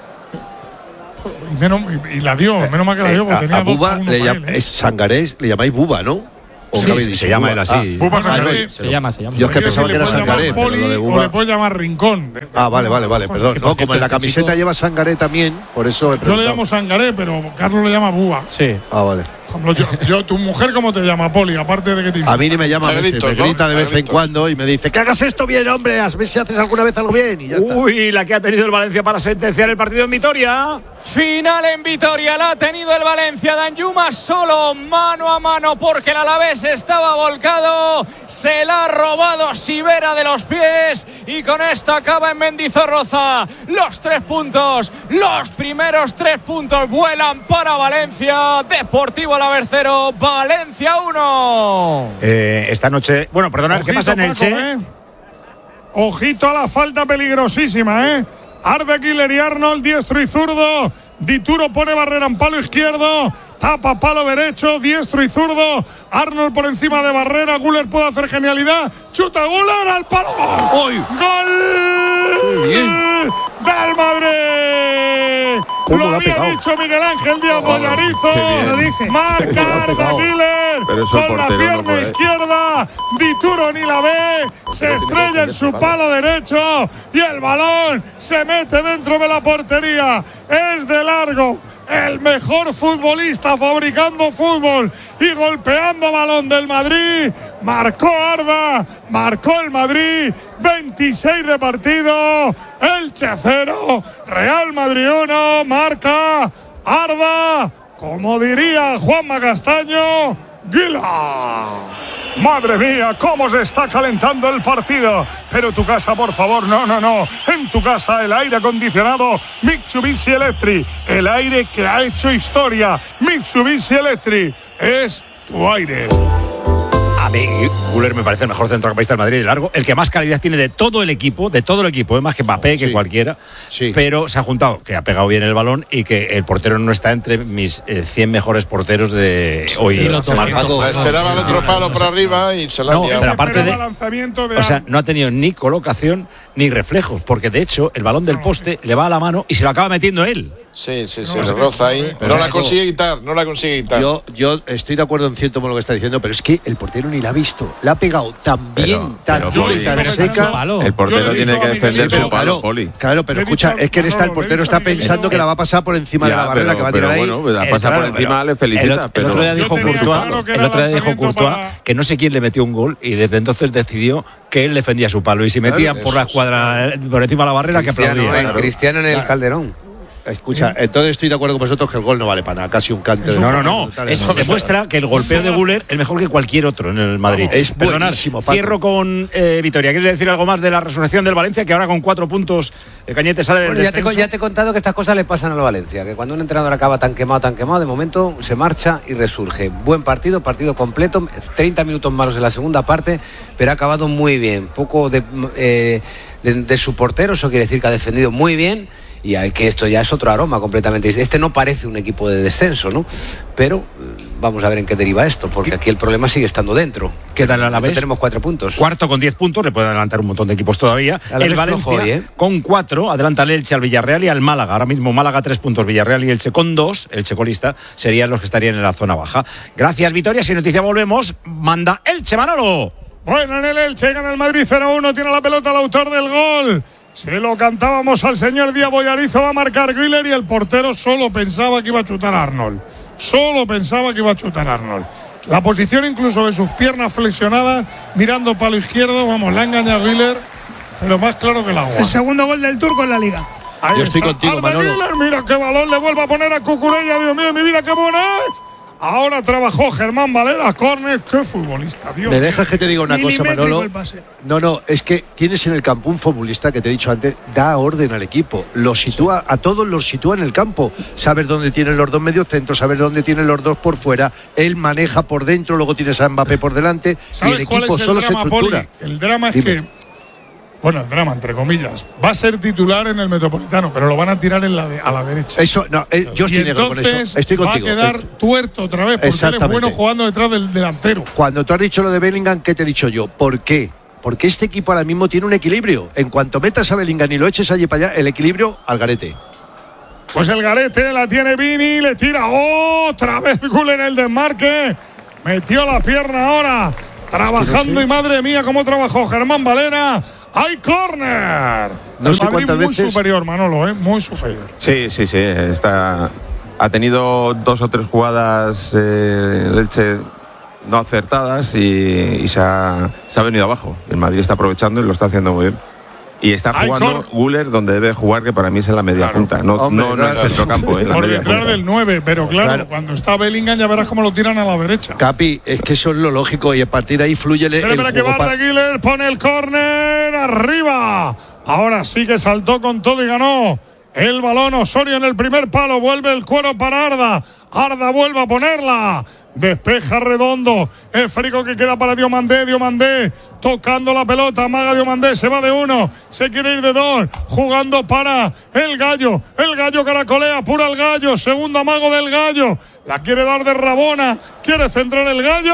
Y, menos, y, y la dio, menos mal que la dio, porque a, tenía a dos Buba para uno le para llama, él, ¿eh? es Sangaré, le llamáis Buba, ¿no? Sí, sí, se llama él así. Ah, Buba Sangaré. Se llama, se llama. Yo es que pensaba que era Sangaré, pero Poli, lo de o Buba. le puedes llamar Rincón. Ah, vale, vale, vale, perdón. No, como en la camiseta chico... lleva Sangaré también, por eso he Yo le llamo Sangaré, pero Carlos le llama Buba. Sí. Ah, vale. Yo, yo, ¿tu mujer cómo te llama, Poli? Aparte de que te insulta. A mí ni me llama, me, gritos, me grita ¿no? de vez en cuando y me dice que hagas esto bien, hombre, a ver si haces alguna vez algo bien y ya está. Uy, la que ha tenido el Valencia para sentenciar el partido en Vitoria. Final en Vitoria, la ha tenido el Valencia. Danjuma solo mano a mano porque el Alavés estaba volcado. Se la ha robado Sivera de los pies y con esto acaba en Mendizorroza. Los tres puntos, los primeros tres puntos vuelan para Valencia. Deportivo Alavés cero, Valencia uno. Eh, esta noche, bueno, perdona, ¿qué pasa en el Che? Eh. Ojito a la falta peligrosísima, ¿eh? Arde Güler y Arnold, diestro y zurdo. Dituro pone barrera en palo izquierdo. Tapa palo derecho, diestro y zurdo. Arnold por encima de barrera. Güler puede hacer genialidad. Chuta Güler al palo. ¡Gol! ¡Gol! Bien. ¡Del Madrid! ¿Cómo Lo lo ha había pegado? dicho Miguel Ángel Díaz Bollarizo. Lo dije. Marca Arda Güler con la pierna izquierda. Dituro ni la ve. Se estrella en su palo derecho y el balón se mete dentro de la portería. Es de largo el mejor futbolista fabricando fútbol y golpeando balón del Madrid. Marcó Arda, marcó el Madrid. veintiséis de partido. Elche cero, Real Madrid uno. Marca Arda, como diría Juanma Castaño, Gila. Madre mía, cómo se está calentando el partido. Pero tu casa, por favor, no, no, no. En tu casa el aire acondicionado Mitsubishi Electric. El aire que ha hecho historia. Mitsubishi Electric es tu aire. A mí, Güler me parece el mejor centrocampista del Madrid de largo, el que más calidad tiene de todo el equipo, de todo el equipo, es más que Mbappé, que sí. cualquiera. Sí. Pero se ha juntado, que ha pegado bien el balón y que el portero no está entre mis eh, cien mejores porteros de hoy. La esperaba de otro palo por arriba y se la no, ha liado. pero aparte de, lanzamiento de o sea, no ha tenido ni colocación ni reflejos, porque de hecho el balón del poste le va a la mano y se lo acaba metiendo él. Sí, sí, sí, se roza ahí. No la consigue quitar, no la consigue quitar. Yo, yo estoy de acuerdo en cierto modo lo que está diciendo, pero es que el portero ni la ha visto. La ha pegado tan bien, tan dura y tan seca. El portero tiene que defender su palo, Poli. Claro, pero escucha, es que en esta el portero está pensando que la va a pasar por encima de la barrera que va a tirar ahí. Bueno, la pasa por encima, le felicita. El otro día dijo Courtois, el otro día dijo Courtois que no sé quién le metió un gol y desde entonces decidió que él defendía su palo y si metían por la escuadra, por encima de la barrera, que aplaudía. Cristiano en el Calderón. Escucha, entonces estoy de acuerdo con vosotros que el gol no vale para nada, casi un cante. No, no, no. Eso demuestra que el golpeo de Güler es mejor que cualquier otro en el Madrid. Es Perdonad, cierro con eh, Vitoria. ¿Quieres decir algo más de la resurrección del Valencia? Que ahora con cuatro puntos el Cañete sale del bueno, ya, te, descenso. ya te he contado que estas cosas le pasan al Valencia, que cuando un entrenador acaba tan quemado, tan quemado, de momento se marcha y resurge. Buen partido, partido completo, treinta minutos malos en la segunda parte, pero ha acabado muy bien. Poco de, eh, de, de su portero, eso quiere decir que ha defendido muy bien. Y hay que esto ya es otro aroma completamente. Este no parece un equipo de descenso, ¿no? Pero vamos a ver en qué deriva esto, porque aquí el problema sigue estando dentro. Queda el Alavés. Tenemos cuatro puntos. Cuarto con diez puntos, le puede adelantar un montón de equipos todavía. El Valencia hoy, ¿eh? con cuatro, adelanta al Elche, al Villarreal y al Málaga. Ahora mismo Málaga tres puntos, Villarreal y Elche con dos. El checolista serían los que estarían en la zona baja. Gracias, Vitoria. Si noticia volvemos, manda Elche, Manolo. Bueno, en el Elche gana el Madrid cero uno, tiene la pelota el autor del gol. Se lo cantábamos al señor Díaz Bollarizo, va a marcar Güler y el portero solo pensaba que iba a chutar a Arnold. Solo pensaba que iba a chutar a Arnold. La posición incluso de sus piernas flexionadas, mirando palo izquierdo, vamos, la ha engañado Güler, pero más claro que el agua. El segundo gol del turco en la liga. Ahí Yo estoy está. contigo, Arda Manolo. Güler, mira qué balón le vuelve a poner a Cucurella, Dios mío, mi vida, qué buena es. Ahora trabajó Germán Valera, córner. Qué futbolista, Dios. ¿Me dejas que te diga una cosa, Manolo? El pase. No, no, es que tienes en el campo un futbolista que te he dicho antes, da orden al equipo, lo sitúa, a todos los sitúa en el campo. Saber dónde tienen los dos mediocentros, saber dónde tienen los dos por fuera, él maneja por dentro, luego tienes a Mbappé por delante y el equipo el solo drama, se estructura. Poli? El drama es Dime. que, bueno, el drama, entre comillas, va a ser titular en el Metropolitano, pero lo van a tirar en la de, a la derecha. Eso, no, eh, yo estoy y negro con entonces eso. Estoy contigo. va a quedar Eh, tuerto otra vez, porque él es bueno jugando detrás del delantero. Cuando tú has dicho lo de Bellingham, ¿qué te he dicho yo? ¿Por qué? Porque este equipo ahora mismo tiene un equilibrio. En cuanto metas a Bellingham y lo eches allí para allá, el equilibrio al garete. Pues el garete la tiene Vini, le tira otra vez Güler en el desmarque. Metió la pierna ahora, trabajando, sí, sí. Y madre mía, cómo trabajó Germán Valera. ¡Hay córner! No el sé Madrid cuántas muy veces. superior, Manolo, ¿eh? Muy superior. Sí, sí, sí. Está, ha tenido dos o tres jugadas eh, el Elche no acertadas y, y se, ha, se ha venido abajo. El Madrid está aprovechando y lo está haciendo muy bien. Y está jugando Güler donde debe jugar, que para mí es en la media claro. punta, no, Hombre, no, no en el centrocampo. Eh, Por detrás del nueve, pero claro, claro, cuando está Bellingham ya verás cómo lo tiran a la derecha. Capi, es que eso es lo lógico y a partir de ahí fluye el, el juego. Que va para... Güler, pone el córner arriba. Ahora sí que saltó con todo y ganó. El balón Osorio en el primer palo, vuelve el cuero para Arda. Arda vuelve a ponerla. Despeja Redondo, el frico que queda para Diomandé, Diomandé tocando la pelota, amaga Diomandé, se va de uno, se quiere ir de dos, jugando para el Gallo, el Gallo caracolea, apura el Gallo, segundo amago del Gallo, la quiere dar de Rabona, quiere centrar el Gallo,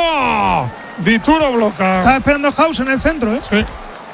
Dituro bloca. Está esperando House en el centro, ¿eh? Sí.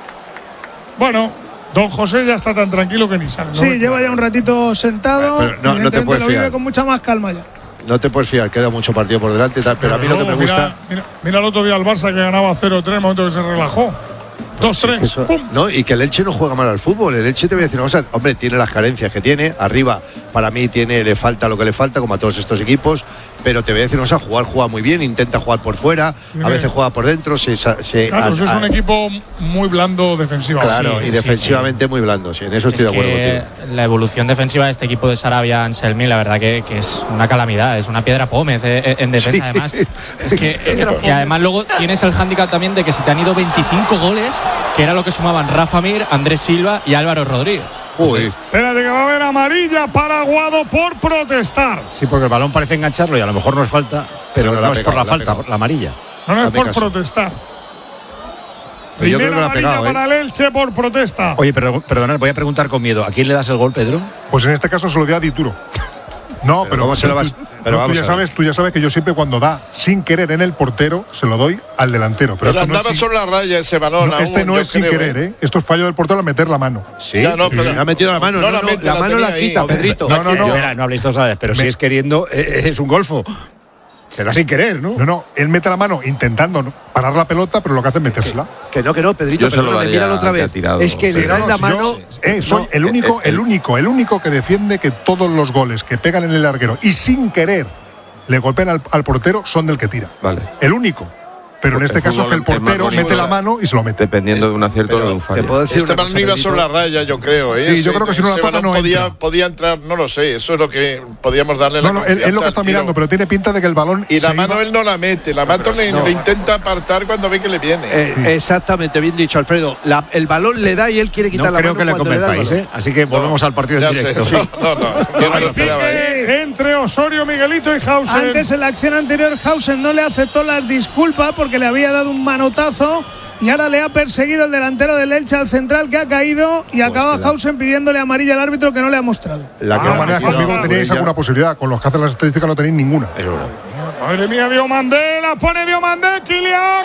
Bueno, don José ya está tan tranquilo que ni sale. Sí, ¿no? Lleva ya un ratito sentado, pero no, no te puedes lo vive fiar. con mucha más calma ya. No te puedes fiar, queda mucho partido por delante, tal, pero, pero a mí no, lo que me mira, gusta. Mira, mira el otro día al Barça que ganaba cero tres, en el momento que se relajó. dos tres, eso, no, y que el Elche no juega mal al fútbol. El Elche te voy a decir una cosa, hombre, tiene las carencias que tiene. Arriba, para mí, tiene, le falta lo que le falta, como a todos estos equipos. Pero te voy a decir una cosa, jugar juega muy bien, intenta jugar por fuera, a veces juega por dentro. Se, se, claro, a, eso es un a, equipo muy blando defensivamente. Claro, sí, y defensivamente sí, sí. muy blando. Sí, en eso estoy es de acuerdo contigo. La evolución defensiva de este equipo de Sarabia Anselmi, la verdad que, que es una calamidad, es una piedra pómez eh, en defensa. Sí. Además, es que, eh, y además luego tienes el hándicap también de que se te han ido veinticinco goles, que era lo que sumaban Rafa Mir, Andrés Silva y Álvaro Rodríguez. Uy. Espérate que va a haber amarilla para Guado por protestar. Sí, porque el balón parece engancharlo y a lo mejor no es falta, pero, pero no es pegado, por la, la falta, por la amarilla. No, no es por caso. protestar. Primera amarilla pegado, para ¿eh? el Elche por protesta. Oye, pero, perdonad, voy a preguntar con miedo. ¿A quién le das el gol, Pedro? Pues en este caso se lo dio a Dituro. No, pero, pero, ¿cómo se lo vas? Pero no, tú, ya sabes, tú ya sabes que yo siempre cuando da sin querer en el portero se lo doy al delantero. Pero, pero andaba no es sobre la raya ese balón. No, este aún, no es sin creo, querer, ¿eh? Esto es fallo del portero al meter la mano. Sí, ya, no, pero, sí. ha metido la mano. No, no, no, la, la, la mano la quita, ahí. Pedrito. No, no, no. No, no, no habléis todos a la vez, pero Me... si es queriendo, eh, es un golfo. Será sin querer, ¿no? No, no, él mete la mano intentando parar la pelota, pero lo que hace es metérsela. Que no, que no, Pedrito, pero no, míralo otra vez. Tirado, es que sí, le dan no, la si mano. Yo, eh, soy no, el único, el, el, el único, el único que defiende que todos los goles que pegan en el larguero y sin querer le golpean al, al portero son del que tira. Vale. El único. Pero en este caso es que el portero mete la mano y se lo mete. Dependiendo de un acierto o de un fallo. Te puedo decir este balón iba sobre la raya, yo creo. ¿eh? Sí, ese, yo creo que si no la toca no podía, entra. podía entrar, no lo sé. Eso es lo que podíamos darle no, la no, él, él lo que está mirando, pero tiene pinta de que el balón. Y la mano iba... él no la mete, la mano le, no. le intenta apartar cuando ve que le viene. Eh, sí. Exactamente, bien dicho, Alfredo. La, el balón le da y él quiere quitar no la creo mano. No creo que le convenzáis, ¿eh? Así que volvemos no, al partido en directo. Sé, no, no, no. Yo no lo esperaba, ¿eh? Entre Osorio, Miguelito y Hausen. Antes en la acción anterior, Hausen no le aceptó las disculpas porque le había dado un manotazo. Y ahora le ha perseguido el delantero del Elche al central que ha caído y pues acaba Hausen pidiéndole amarilla al árbitro que no le ha mostrado. La que ah, manera conmigo teníais alguna posibilidad, con los que hacen las estadísticas no tenéis ninguna. Es verdad. Madre mía, Diomandé, la pone Diomandé, Kylian.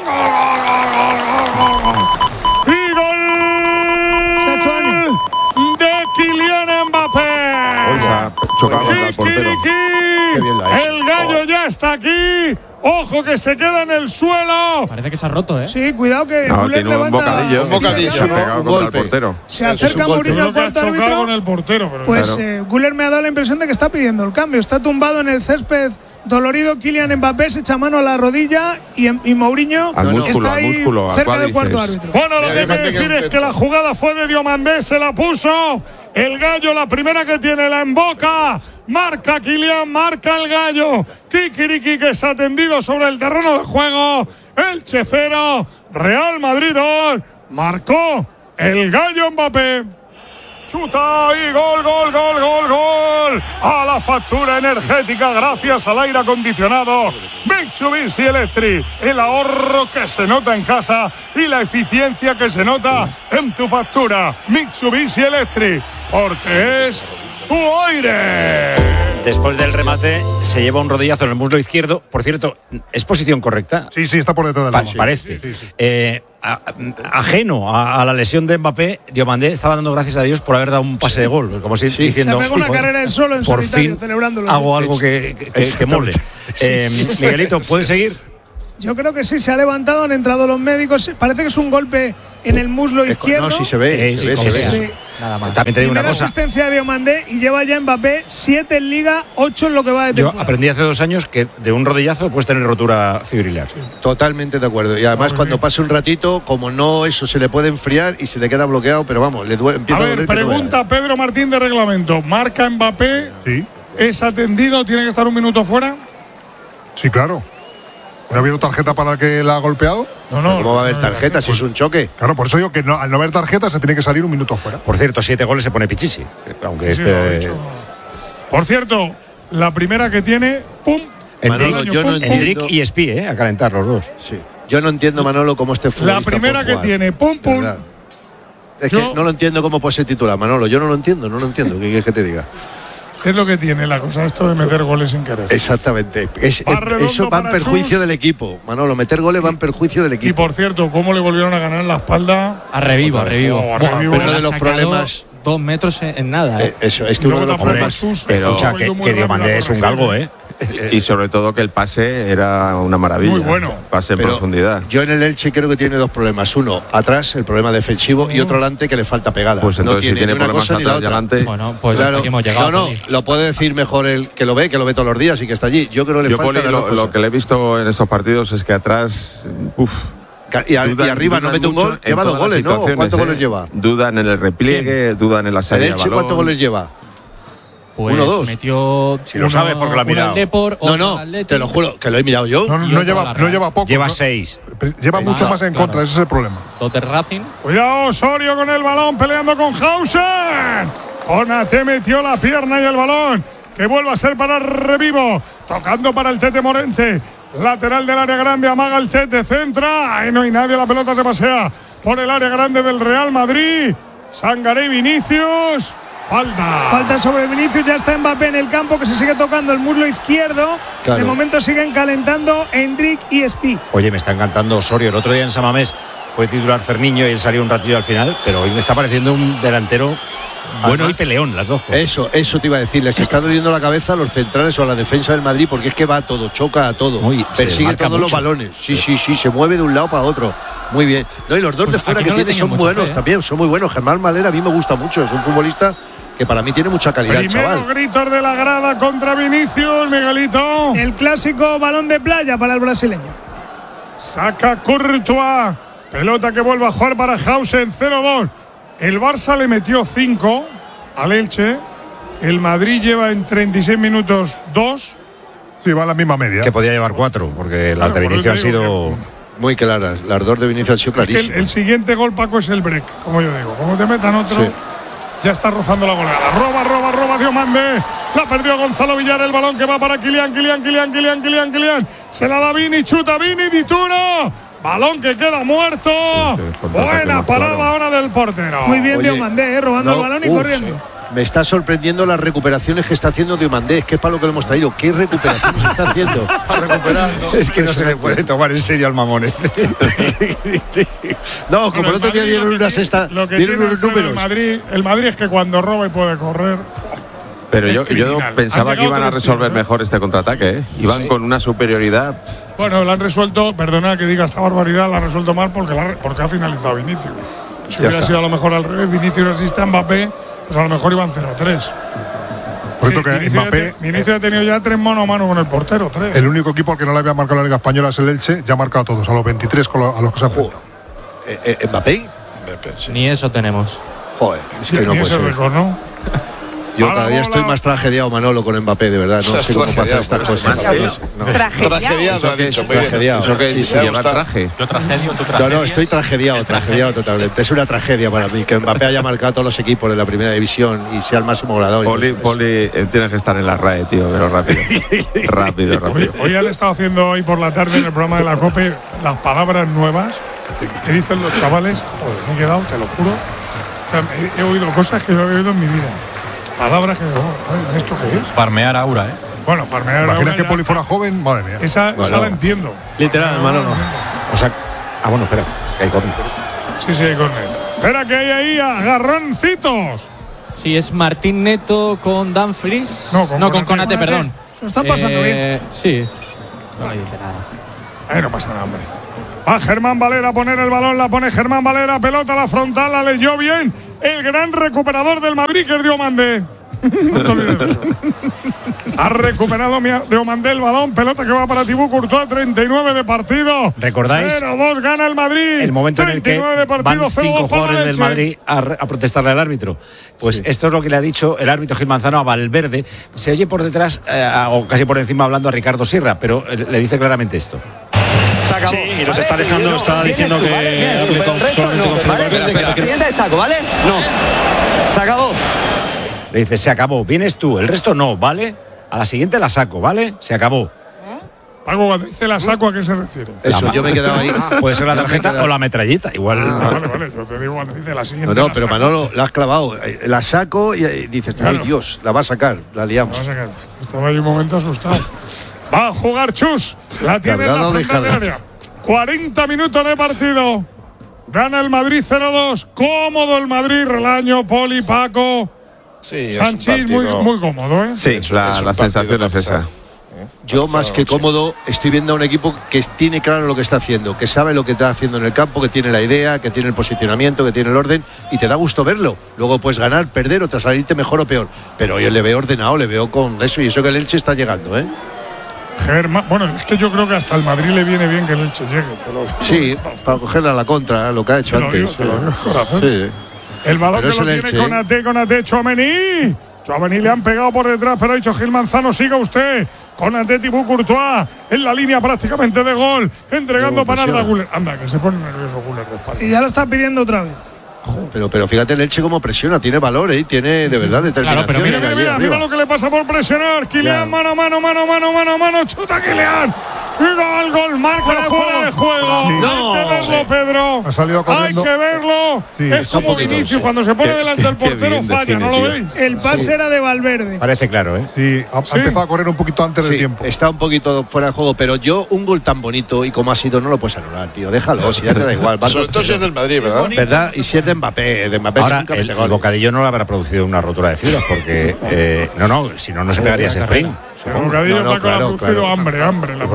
Y gol Se ha hecho daño. de Kylian Mbappé. Oiga, chocado contra el portero. El gallo ya está aquí. Ojo que se queda en el suelo. Parece que se ha roto, ¿eh? Sí, cuidado que no, tiene un bocadillo. Un bocadillo. Se ha pegado un contra golpe. el portero. Se acerca Mourinho al cuarto árbitro. Con el portero, pero pues claro. eh, Güler me ha dado la impresión de que está pidiendo el cambio. Está tumbado en el césped dolorido. Kylian Mbappé se echa mano a la rodilla y, y Mourinho al músculo, está ahí al músculo, cerca del cuarto árbitro. Bueno, lo que hay que decir es que la jugada fue de Diomandé, se la puso. El gallo, la primera que tiene, la emboca. Marca Kylian, marca el gallo. Kikiriki que se ha tendido sobre el terreno de juego. Elche cero, Real Madrid dos. Marcó el gallo Mbappé. Chuta y gol, gol, gol, gol, gol. A la factura energética gracias al aire acondicionado. Mitsubishi Electric. El ahorro que se nota en casa y la eficiencia que se nota en tu factura. Mitsubishi Electric. Porque es tu aire. Después del remate se lleva un rodillazo en el muslo izquierdo. Por cierto, ¿es posición correcta? Sí, sí, está por detrás del pa agua. Parece. Sí, sí, sí. Eh, a, ajeno a, a la lesión de Mbappé, Diomandé estaba dando gracias a Dios por haber dado un pase de gol. Como si sí. diciendo. Se pegó una carrera él solo en por solitario, fin celebrándolo. Hago algo que, que, que, que mole. Eh, Sí, sí, Miguelito, sí. ¿puedes seguir? Yo creo que sí, se ha levantado, han entrado los médicos. Parece que es un golpe en el muslo izquierdo. No, sí se ve, Eh, se ve, sí, se ve. sí. Nada más. También te digo una Primera cosa. asistencia de Diomandé y lleva ya Mbappé siete en Liga, ocho en lo que va de Yo temporada. aprendí hace dos años que de un rodillazo puedes tener rotura fibrilar. Totalmente de acuerdo. Y además, cuando pase un ratito, como no, eso se le puede enfriar y se le queda bloqueado, pero vamos, le duele, empieza A a ver, doler. que no pregunta Pedro Martín de reglamento. ¿Marca Mbappé? Sí. ¿Es atendido? ¿Tiene que estar un minuto fuera? Sí, claro. ¿No ha habido tarjeta para el que la ha golpeado? No, no. ¿Cómo va a haber tarjeta si es un choque? Claro, por eso digo que no, al no haber tarjeta se tiene que salir un minuto fuera. Por cierto, siete goles se pone Pichichi. Aunque Sí, lo ha este. hecho. Por cierto, la primera que tiene, ¡pum! Manolo, yo no entiendo. Endrick y Espí, ¿eh? A calentar los dos. Sí. Yo no entiendo, Manolo, cómo este futbolista La primera puede que jugar. tiene, ¡pum, pum! De verdad. Es Yo- que no lo entiendo cómo puede ser titular, Manolo. Yo no lo entiendo, no lo entiendo. ¿Qué quieres que te diga? ¿Qué es lo que tiene la cosa? Esto de meter goles sin querer. Exactamente. Es- Va redondo eso va en para perjuicio Chus. del equipo. Manolo, meter goles va en perjuicio del Y equipo. por cierto, ¿cómo le volvieron a ganar en la espalda? A revivo, a revivo. Oh, a Buah, revivo. pero Uno le de ha los sacado problemas- Dos metros en, en nada. ¿eh? Eh, eso, es que Y uno de luego los tampoco problemas. Jesús, Pero, ha o sea, ido que, muy que rápido Diomandé a es un corregirle. galgo, ¿eh? Y sobre todo que el pase era una maravilla. Muy bueno. Pase en Pero profundidad. Yo en el Elche creo que tiene dos problemas. Uno, atrás, el problema defensivo, y otro delante que le falta pegada. Pues entonces no si tiene ni una problemas cosa ni la atrás y otra. adelante. Bueno, pues Claro. hasta aquí hemos llegado. No, no, Poli. lo puede decir mejor el que lo ve, que lo ve todos los días y que está allí. Yo creo que le Yo, falta Poli, las lo, dos lo cosas. que le he visto en estos partidos es que atrás. Uf, Y, a- y dudan- arriba no dudan mete un mucho gol, en lleva dos todas las goles, ¿no? situaciones, ¿Cuántos ¿eh? goles lleva? Dudan en el repliegue, dudan en la ¿El salida de Elche balón. cuántos goles lleva? Pues uno, dos. metió. Si lo uno- sabes porque lo ha uno mirado. al Depor, No, otro no, al Athletic. te lo juro, que lo he mirado yo. No, no, Y no otro lleva, la no Real. lleva poco. Lleva ¿no? seis. Lleva Más, mucho más en claro. contra, ese es el problema. Dos del Racing. Cuidado, Osorio con el balón, peleando con Hausen. Onate metió la pierna y el balón. Que vuelva a ser para Revivo. Tocando para el Tete Morente. Lateral del área grande, amaga el Tete, centra. Ahí no hay nadie, la pelota se pasea por el área grande del Real Madrid. Sangaré y Vinicius. Falta. Falta sobre Vinicius, ya está Mbappé en el campo, que se sigue tocando el muslo izquierdo. Claro. De momento siguen calentando Endrick y Espí. Oye, me está encantando Osorio. El otro día en Samamés fue titular Ferniño y él salió un ratillo al final, pero hoy me está pareciendo un delantero bueno Además, y peleón, las dos cosas. Eso, eso te iba a decir. Les está doliendo la cabeza a los centrales o a la defensa del Madrid porque es que va a todo, choca a todo. Muy- se persigue marca todos los mucho. balones. Sí, sí, sí, se mueve de un lado para otro. Muy bien. No, y los dos Pues de fuera aquí que no le tiene tenía son mucha buenos fe, ¿eh? también, son muy buenos. Germán Malera a mí me gusta mucho, es un futbolista que para mí tiene mucha calidad, el Primero chaval. gritos de la grada contra Vinicius, Miguelito. El clásico balón de playa para el brasileño. Saca Courtois. Pelota que vuelve a jugar para Hausen, cero dos. El Barça le metió cinco al Elche. El Madrid lleva en treinta y seis minutos dos. Sí, va a la misma media. Que podía llevar cuatro, porque las de por Vinicio han eso te digo sido. Muy claras. Las dos de Vinicius han sido Es que el, clarísimas. el siguiente gol, Paco, es el break, como yo digo. Como te metan otro, Sí. ya está rozando la goleada. Roba, roba, roba Diomandé. La perdió Gonzalo Villar, el balón que va para Kylian, Kylian, Kylian, Kylian, Kylian, Kylian. Se la da Vini, chuta Vini, Dituro. Balón que queda muerto. Sí, sí, contraataque Buena más parada claro. ahora del portero. Muy bien Oye, Diomandé, eh, robando no, el balón y uf, corriendo. Me está sorprendiendo las recuperaciones que está haciendo Diomandé. Es que es para lo que lo hemos traído. ¿Qué recuperaciones está haciendo? Es que no se le puede tomar en serio al mamón este. No, como Bueno, el otro día Madrid dieron lo que unas tiene- esta, lo que dieron tiene unos Alfredo, números. El Madrid, el Madrid es que cuando roba y puede correr. Pero Es yo, yo criminal. pensaba Han que iban a llegado tres resolver tíos, ¿eh? mejor este contraataque. ¿eh? Iban con una superioridad. Bueno, lo han resuelto, perdona que diga esta barbaridad, la ha resuelto mal porque, la, porque ha finalizado Vinicius. Si Ya hubiera está. sido a lo mejor al revés, Vinicius asiste a Mbappé, pues a lo mejor iban cero tres. Por cierto que Vinicius, Mbappé, ya te- Vinicius ha tenido ya tres mano a mano con el portero, tres. el único equipo al que no le había marcado la Liga Española es el Elche, ya ha marcado a todos, a los veintitrés con lo- a los que se ha enfrentado. Eh, eh, ¿Mbappé? Ni eso tenemos. Joder, es Sí, que no ni puede ese ser. récord, ¿no? Yo cada día estoy más tragediado, Manolo, con Mbappé, de verdad. No sé cómo pasa estas cosas. Tragediado, ha dicho. Tragediado. Eso que Sí, sí, lleva traje. Yo tragedio, tú No, tragedias. no, estoy tragediado, tragediado totalmente. Es una tragedia para mí que Mbappé haya marcado a todos los equipos de la primera división y sea el máximo goleador. Poli, Poli eh, tienes que estar en la R A E, tío, pero rápido. rápido, rápido. Hoy, hoy han estado haciendo hoy por la tarde en el programa de la COPE las palabras nuevas que dicen los chavales. Joder, me he quedado, te lo juro. O sea, he, he oído cosas que no he oído en mi vida. Palabras que digo, oh, ¿esto qué es? Farmear aura, ¿eh? Bueno, farmear aura. Imagina que Poli fuera joven, madre mía. Esa, Bueno, esa la entiendo. Literal, Manolo. O sea, ah, bueno, espera, que hay córner. Sí, sí, hay córner. Espera que hay ahí agarroncitos. Sí, es Martín Neto con Dumfries. No, con no, con Konate. Konate, perdón. Se lo están pasando Eh, bien. Sí. No le dice nada. Ahí no pasa nada, hombre. Va Germán Valera a poner el balón, la pone Germán Valera, pelota a la frontal, la leyó bien el gran recuperador del Madrid, que es Diomandé. No te olvides de eso. Ha recuperado Diomandé el balón, pelota que va para Thibaut Courtois, treinta y nueve de partido. ¿Recordáis? cero dos gana el Madrid. El momento en el que treinta y nueve de partido, van cero cinco dos para jugadores del Elche. Madrid a, a protestarle al árbitro. Pues sí. Esto es lo que le ha dicho el árbitro Gil Manzano a Valverde. Se oye por detrás, eh, o casi por encima, hablando a Ricardo Sierra, pero eh, le dice claramente esto. Sí, y nos está dejando, está diciendo que hable con solamente con Fede Valverde. Que siguiente saco, ¿vale? No. Se acabó. Le dice, se acabó, vienes tú, el resto no, ¿vale? A la siguiente la saco, ¿vale? Se acabó. Paco, cuando dice la saco, ¿a qué se refiere? Eso, yo me he quedado ahí. Puede ser la tarjeta o la metralleta, igual. Ah, vale, vale, yo te digo cuando dice la siguiente. No, no, la pero saco. Manolo, la has clavado. La saco y dices, Claro. ay Dios, la va a sacar, la liamos. La va a sacar. Estaba ahí un momento asustado. Va a jugar Chus. La tiene en la Cargado de frontal del jalas. área. cuarenta minutos de partido. Gana el Madrid cero dos. Cómodo el Madrid, Relaño, Poli, Paco. Sí, Sanchís, muy, muy cómodo, ¿eh? Sí, la, es un la sensación partido es esa. Yo más que cómodo estoy viendo a un equipo que tiene claro lo que está haciendo, que sabe lo que está haciendo en el campo, que tiene la idea, que tiene el posicionamiento, que tiene el orden y te da gusto verlo. Luego puedes ganar, perder o tras salirte mejor o peor. Pero yo le veo ordenado, le veo con eso y eso que el Elche está llegando, ¿eh? Germán, bueno, es que yo creo que hasta el Madrid le viene bien que el Elche llegue. te lo- Sí, para cogerla a la contra, lo que ha hecho Te lo digo, antes. te lo digo, corazón. Sí. El balón Pero que es lo el tiene Elche, con ¿eh? Ate, con Ate, Tchouaméni. Tchouaméni le han pegado por detrás, pero ha dicho Gil Manzano, siga usted. Con Ate, Thibaut Courtois en la línea prácticamente de gol, entregando para Arda Güler. Anda, que se pone nervioso Güler de espalda. Y ya lo está pidiendo otra vez. Pero, pero fíjate el Elche cómo presiona, tiene valor, ¿eh? Tiene de verdad determinación. Claro, pero mira, ahí mira, mira, arriba. mira lo que le pasa por presionar. Kylian, Ya. mano a mano, mano a mano, mano a mano, chuta Kylian. Gol, gol, marca fuera de juego. No. Hay que verlo, Pedro. Ha salido corriendo. Hay que verlo. Sí, es está un como poquito, Vinicius, sí. cuando se pone Qué- delante del qué portero bien falla, define, ¿no lo tío. veis? El pase Sí. era de Valverde. Parece claro, ¿eh? Sí, ha, ha empezado a correr un poquito antes Sí, del tiempo. está un poquito fuera de juego, pero yo un gol tan bonito y como ha sido no lo puedes anular, tío. Déjalo, si ya te da igual. va Sobre dos todo si es cero. del Madrid, ¿verdad? ¿Verdad? Y si es de Mbappé, de Mbappé Ahora, nunca el, mete el goles. bocadillo no le habrá producido una rotura de fibras, porque. eh, no, no, si no, no se pegaría ese sprint. El bocadillo No, no, Paco le ha claro, producido claro. hambre, hambre. La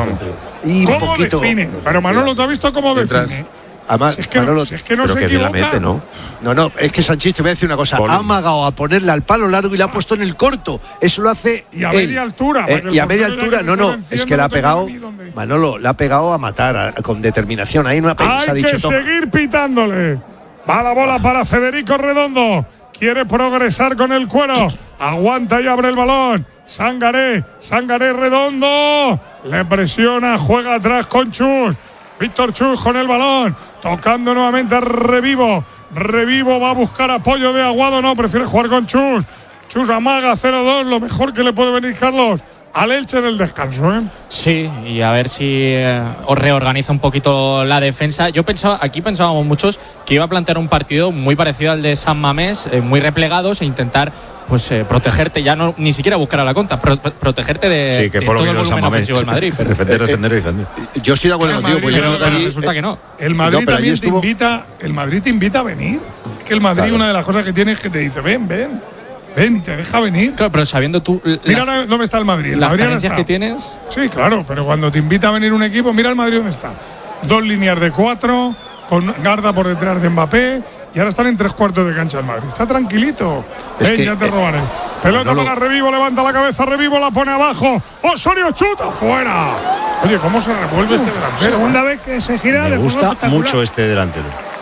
Y un ¿Cómo poquito. define? Pero Manolo, ¿te has visto cómo Mientras- define? Además, Si es que no- Manolo- si es que no Pero se que bien la equivoca. mete, ¿no? No, no, es que Sanchís, te voy a decir una cosa. Poli. Ha amagado a ponerle al palo largo y la ha puesto en el corto. Eso lo hace. Y a él. media altura, Eh, para que el y a media portero ya altura, que no, se no. esté Es venciendo, que le ha no tenga pegado. ni dónde. Manolo, le ha pegado a matar a- con determinación. Ahí no ha, se ha Hay dicho que toma. seguir pitándole. Va la bola para Federico Redondo. Quiere progresar con el cuero. Aguanta y abre el balón. Sangaré, Sangaré Redondo. Le presiona, juega atrás con Chus. Víctor Chus con el balón. Tocando nuevamente a Revivo. Revivo va a buscar apoyo de Aguado. No, prefiere jugar con Chus. Chus amaga cero dos. Lo mejor que le puede venir, Carlos, al Elche en el descanso, ¿eh? Sí, y a ver si eh, os reorganiza un poquito la defensa. Yo pensaba, aquí pensábamos muchos que iba a plantear un partido muy parecido al de San Mamés, eh, muy replegados e intentar pues eh, protegerte, ya no ni siquiera buscar a la contra, pro- protegerte de, Sí, que de fue lo todo que el hizo el San volumen Mamés. ofensivo del Madrid. Pero Defender, defender y defender. Yo estoy de acuerdo El contigo, Madrid, pues yo pero creo que allí- resulta que no. El Madrid No, pero allí también estuvo- te invita, el Madrid te invita a venir. Es que el Madrid, Claro. una de las cosas que tiene es que te dice, ven, ven, ven y te deja venir. Claro, pero sabiendo tú l- Mira las, ahora dónde está el Madrid. El las Madrid ahora carencias está. que tienes. Sí, claro, pero cuando te invita a venir un equipo, mira el Madrid dónde está. Dos líneas de cuatro, con Garda por detrás de Mbappé, y ahora están en tres cuartos de cancha el Madrid. Está tranquilito. Es Ven, que, ya te eh, robaré. Pelota Manolo- para Revivo, levanta la cabeza, Revivo la pone abajo. Osorio chuta fuera. Oye, ¿cómo se revuelve este delantero? Segunda vez que se gira Me de forma gusta espectacular. mucho este delantero.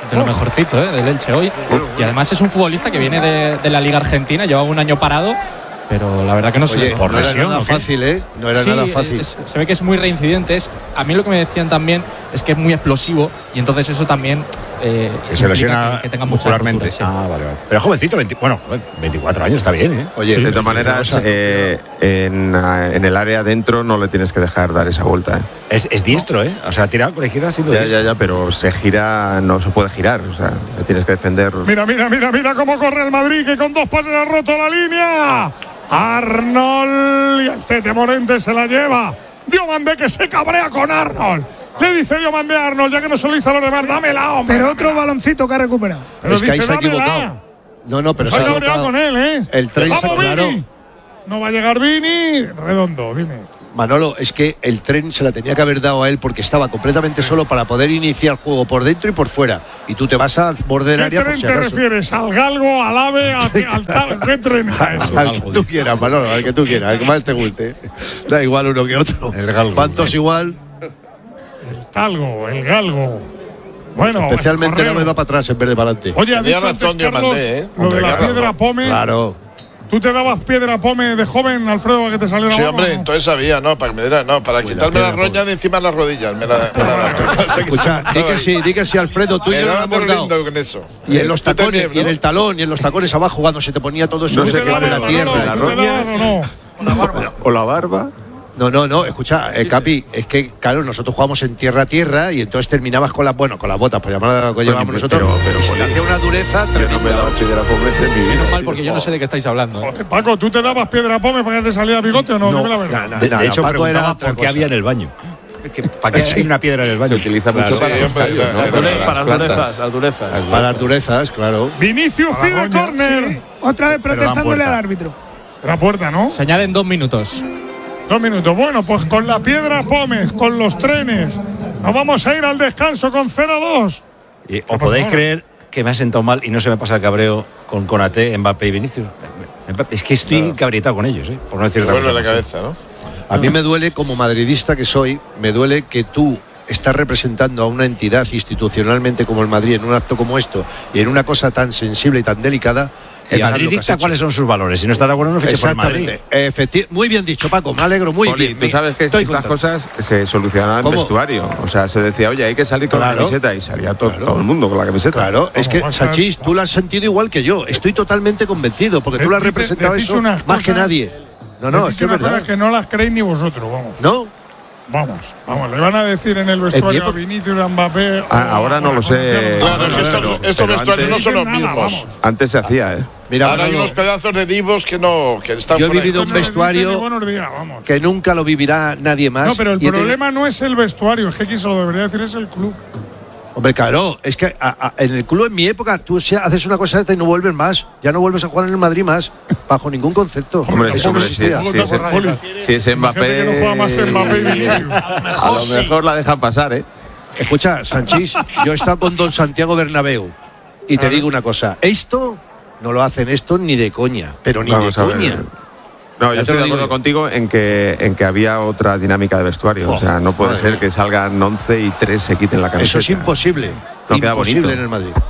de lo mejorcito, ¿eh? Del Elche hoy. Y además es un futbolista que viene de, de la Liga Argentina, lleva un año parado, pero la verdad que no se Oye, le por no era nada fácil, ¿eh? No era sí, nada fácil. Es, se ve que es muy reincidente. Es, a mí lo que me decían también es que es muy explosivo y entonces eso también eh, que se lesiona que, que tenga mucha muscularmente. altura, sí. Ah, vale, vale. Pero jovencito, veinte, bueno, veinticuatro años está bien, ¿eh? Oye, sí, de todas maneras, eh, en, en el área adentro no le tienes que dejar dar esa vuelta, ¿eh? Es, es diestro, ¿eh? O sea, tirar con la izquierda siendo ya, diestro. ya, ya, pero se gira, no se puede girar, o sea, le tienes que defender. Mira, mira, mira, mira cómo corre el Madrid, que con dos pases ha roto la línea. Arnold y el Tete Morente se la lleva. Diomandé, que se cabrea con Arnold. Le dice Diomandé a Arnold, ya que no se lo hizo a los demás, dámela, hombre. Pero otro baloncito que ha recuperado. Pero es que dice, ahí se ha dámela. equivocado. No, no, pero se se ha ha cabreado con él, ¿eh? El tren se Vamos, claro. Vini. No va a llegar Vini. Redondo, dime. Manolo, es que el tren se la tenía que haber dado a él porque estaba completamente solo para poder iniciar juego por dentro y por fuera. Y tú te vas al borde del área. ¿Qué tren por si te acaso. refieres? ¿Al galgo, al ave, al, al tal? ¿Qué tren es eso? Al que tú quieras, Manolo, al que tú quieras, al que más te guste. Da igual uno que otro. El galgo. ¿Cuántos igual? El talgo, el galgo. Bueno, especialmente no me va para atrás en vez de para adelante. Oye, ha dicho antes, Carlos, ¿eh? Lo de la piedra pome. Claro. ¿Tú te dabas piedra pome de joven, Alfredo, para que te saliera Sí, agua, hombre, ¿no? entonces sabía, no, para que me diera, no, para Pues quitarme la las roñas de encima de las rodillas. Me la, me la, Escucha, di que sí, di que sí, Alfredo, tú y yo lo hemos dado. con eso. Y en los Tú tacones, también, ¿no? y en el talón, y en los tacones abajo, cuando se te ponía todo eso. No sé qué de la tierra. la roña. O la barba. No, no, no, escucha, eh, Capi, es que, claro, nosotros jugamos en tierra a tierra y entonces terminabas con las, bueno, con las botas, por llamarlas lo que llevamos nosotros. Pero, pero, y se le hacía una dureza yo no me he dado piedra pome en mi vida. Menos mal, porque yo no sé de qué estáis hablando. Joder, Paco, ¿tú te dabas piedra pome para que te saliera bigote o no? No, Dime la verdad. no, no. De, de hecho, Paco preguntaba era otra por qué cosa. había en el baño. Que, ¿Para qué hay una piedra en el baño? Se utiliza Claro. mucho para Sí, los hombre, tallos, ¿no? la- Para la- las Para las plantas. durezas, las durezas. Para las durezas, claro. Vinicius A la pide roña, córner. sí. Otra vez protestándole puerta. al árbitro. La puerta, ¿no? Se añaden dos minutos. Dos minutos. Bueno, pues con la piedra Pómez, con los trenes, nos vamos a ir al descanso con cero dos. Y os podéis creer que me ha sentado mal y no se me pasa el cabreo con Konaté, Mbappé y Vinicius. Es que estoy Claro. cabritado con ellos, ¿eh? Por no decir Te otra vuelve cosa. la cabeza, ¿no? A mí me duele, como madridista que soy, me duele que tú estás representando a una entidad institucionalmente como el Madrid en un acto como esto y en una cosa tan sensible y tan delicada. El Madrid dicta cuáles son sus valores. Si no está de acuerdo, no fiche por el Madrid. Exactamente. Efecti- muy bien dicho, Paco. Me alegro muy Poli, bien. tú sabes que Estoy estas contento. cosas se solucionaban en ¿Cómo? vestuario. O sea, se decía, oye, hay que salir con la Claro. camiseta y salía to- todo el mundo con la camiseta. Claro, es que, vas a- Sachís, tú lo has sentido igual que yo. Estoy totalmente convencido, porque tú lo has Dice- representado decís eso unas más que cosas- nadie. No, no, Decís es que es unas verdad. cosas que no las creéis ni vosotros, vamos. ¿No? Vamos, vamos, le van a decir en el vestuario a Vinicius, a Mbappé. Ah, ahora no lo sé. Claro, es que estos, Pero- estos pero vestuarios no antes- son los Nada, mismos. vamos. Antes se hacía, ¿eh? Mira, Ahora hay Manolo, unos pedazos de divos que no, que están yo he fuera de- vivido un No les dicen ni vestuario buenos días, vamos. que nunca lo vivirá nadie más. No, pero el y he tenido- problema no es el vestuario, es que quien se lo debería decir es el club. Hombre, claro, es que a- a- en el club en mi época tú si haces una cosa y no vuelves más. Ya no vuelves a jugar en el Madrid más, bajo ningún concepto. Hombre, Eso no hombre, sí, existía. sí, sí, si es Imagínate Mbappé. que no juega más Mbappé y Vinicius. A lo mejor la dejan pasar, ¿eh? Escucha, Sanchís, yo he estado con don Santiago Bernabéu y te digo una cosa, esto no lo hacen esto ni de coña, pero ni Vamos de a ver. coña. No, Ya yo te estoy lo de digo acuerdo yo. contigo en que, en que había otra dinámica de vestuario. Oh, o sea, no puede madre ser mía. que salgan once y tres se quiten la camiseta. Eso es imposible. No queda imposible bonito. en el Madrid.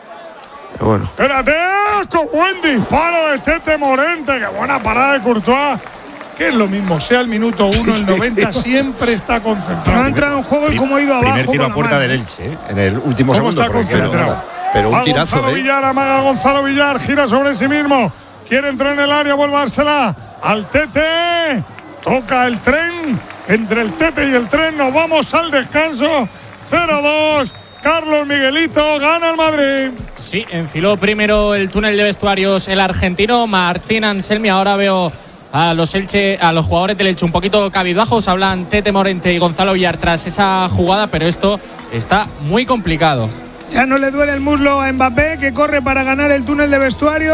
Pero bueno. Espérate, con buen disparo de Tete Morente, qué buena parada de Courtois. Que es lo mismo, sea el minuto uno, el noventa, siempre está concentrado. No ha entrado en juego y cómo ha ido abajo. Primer tiro con a la puerta mano. del Elche, ¿eh? En el último ¿Cómo segundo. está porque queda concentrado? nada. Pero un Va tirazo, Gonzalo ¿eh? Villar, amaga Gonzalo Villar, gira sobre sí mismo. Quiere entrar en el área, vuelve a dársela al Tete. Toca el tren. Entre el Tete y el tren nos vamos al descanso. cero dos. Carlos Miguelito, gana el Madrid. Sí, enfiló primero el túnel de vestuarios el argentino Martín Anselmi. Ahora veo a los Elche, a los jugadores del Elche un poquito cabizbajos. Hablan Tete Morente y Gonzalo Villar tras esa jugada, pero esto está muy complicado. Ya no le duele el muslo a Mbappé, que corre para ganar el túnel de vestuario.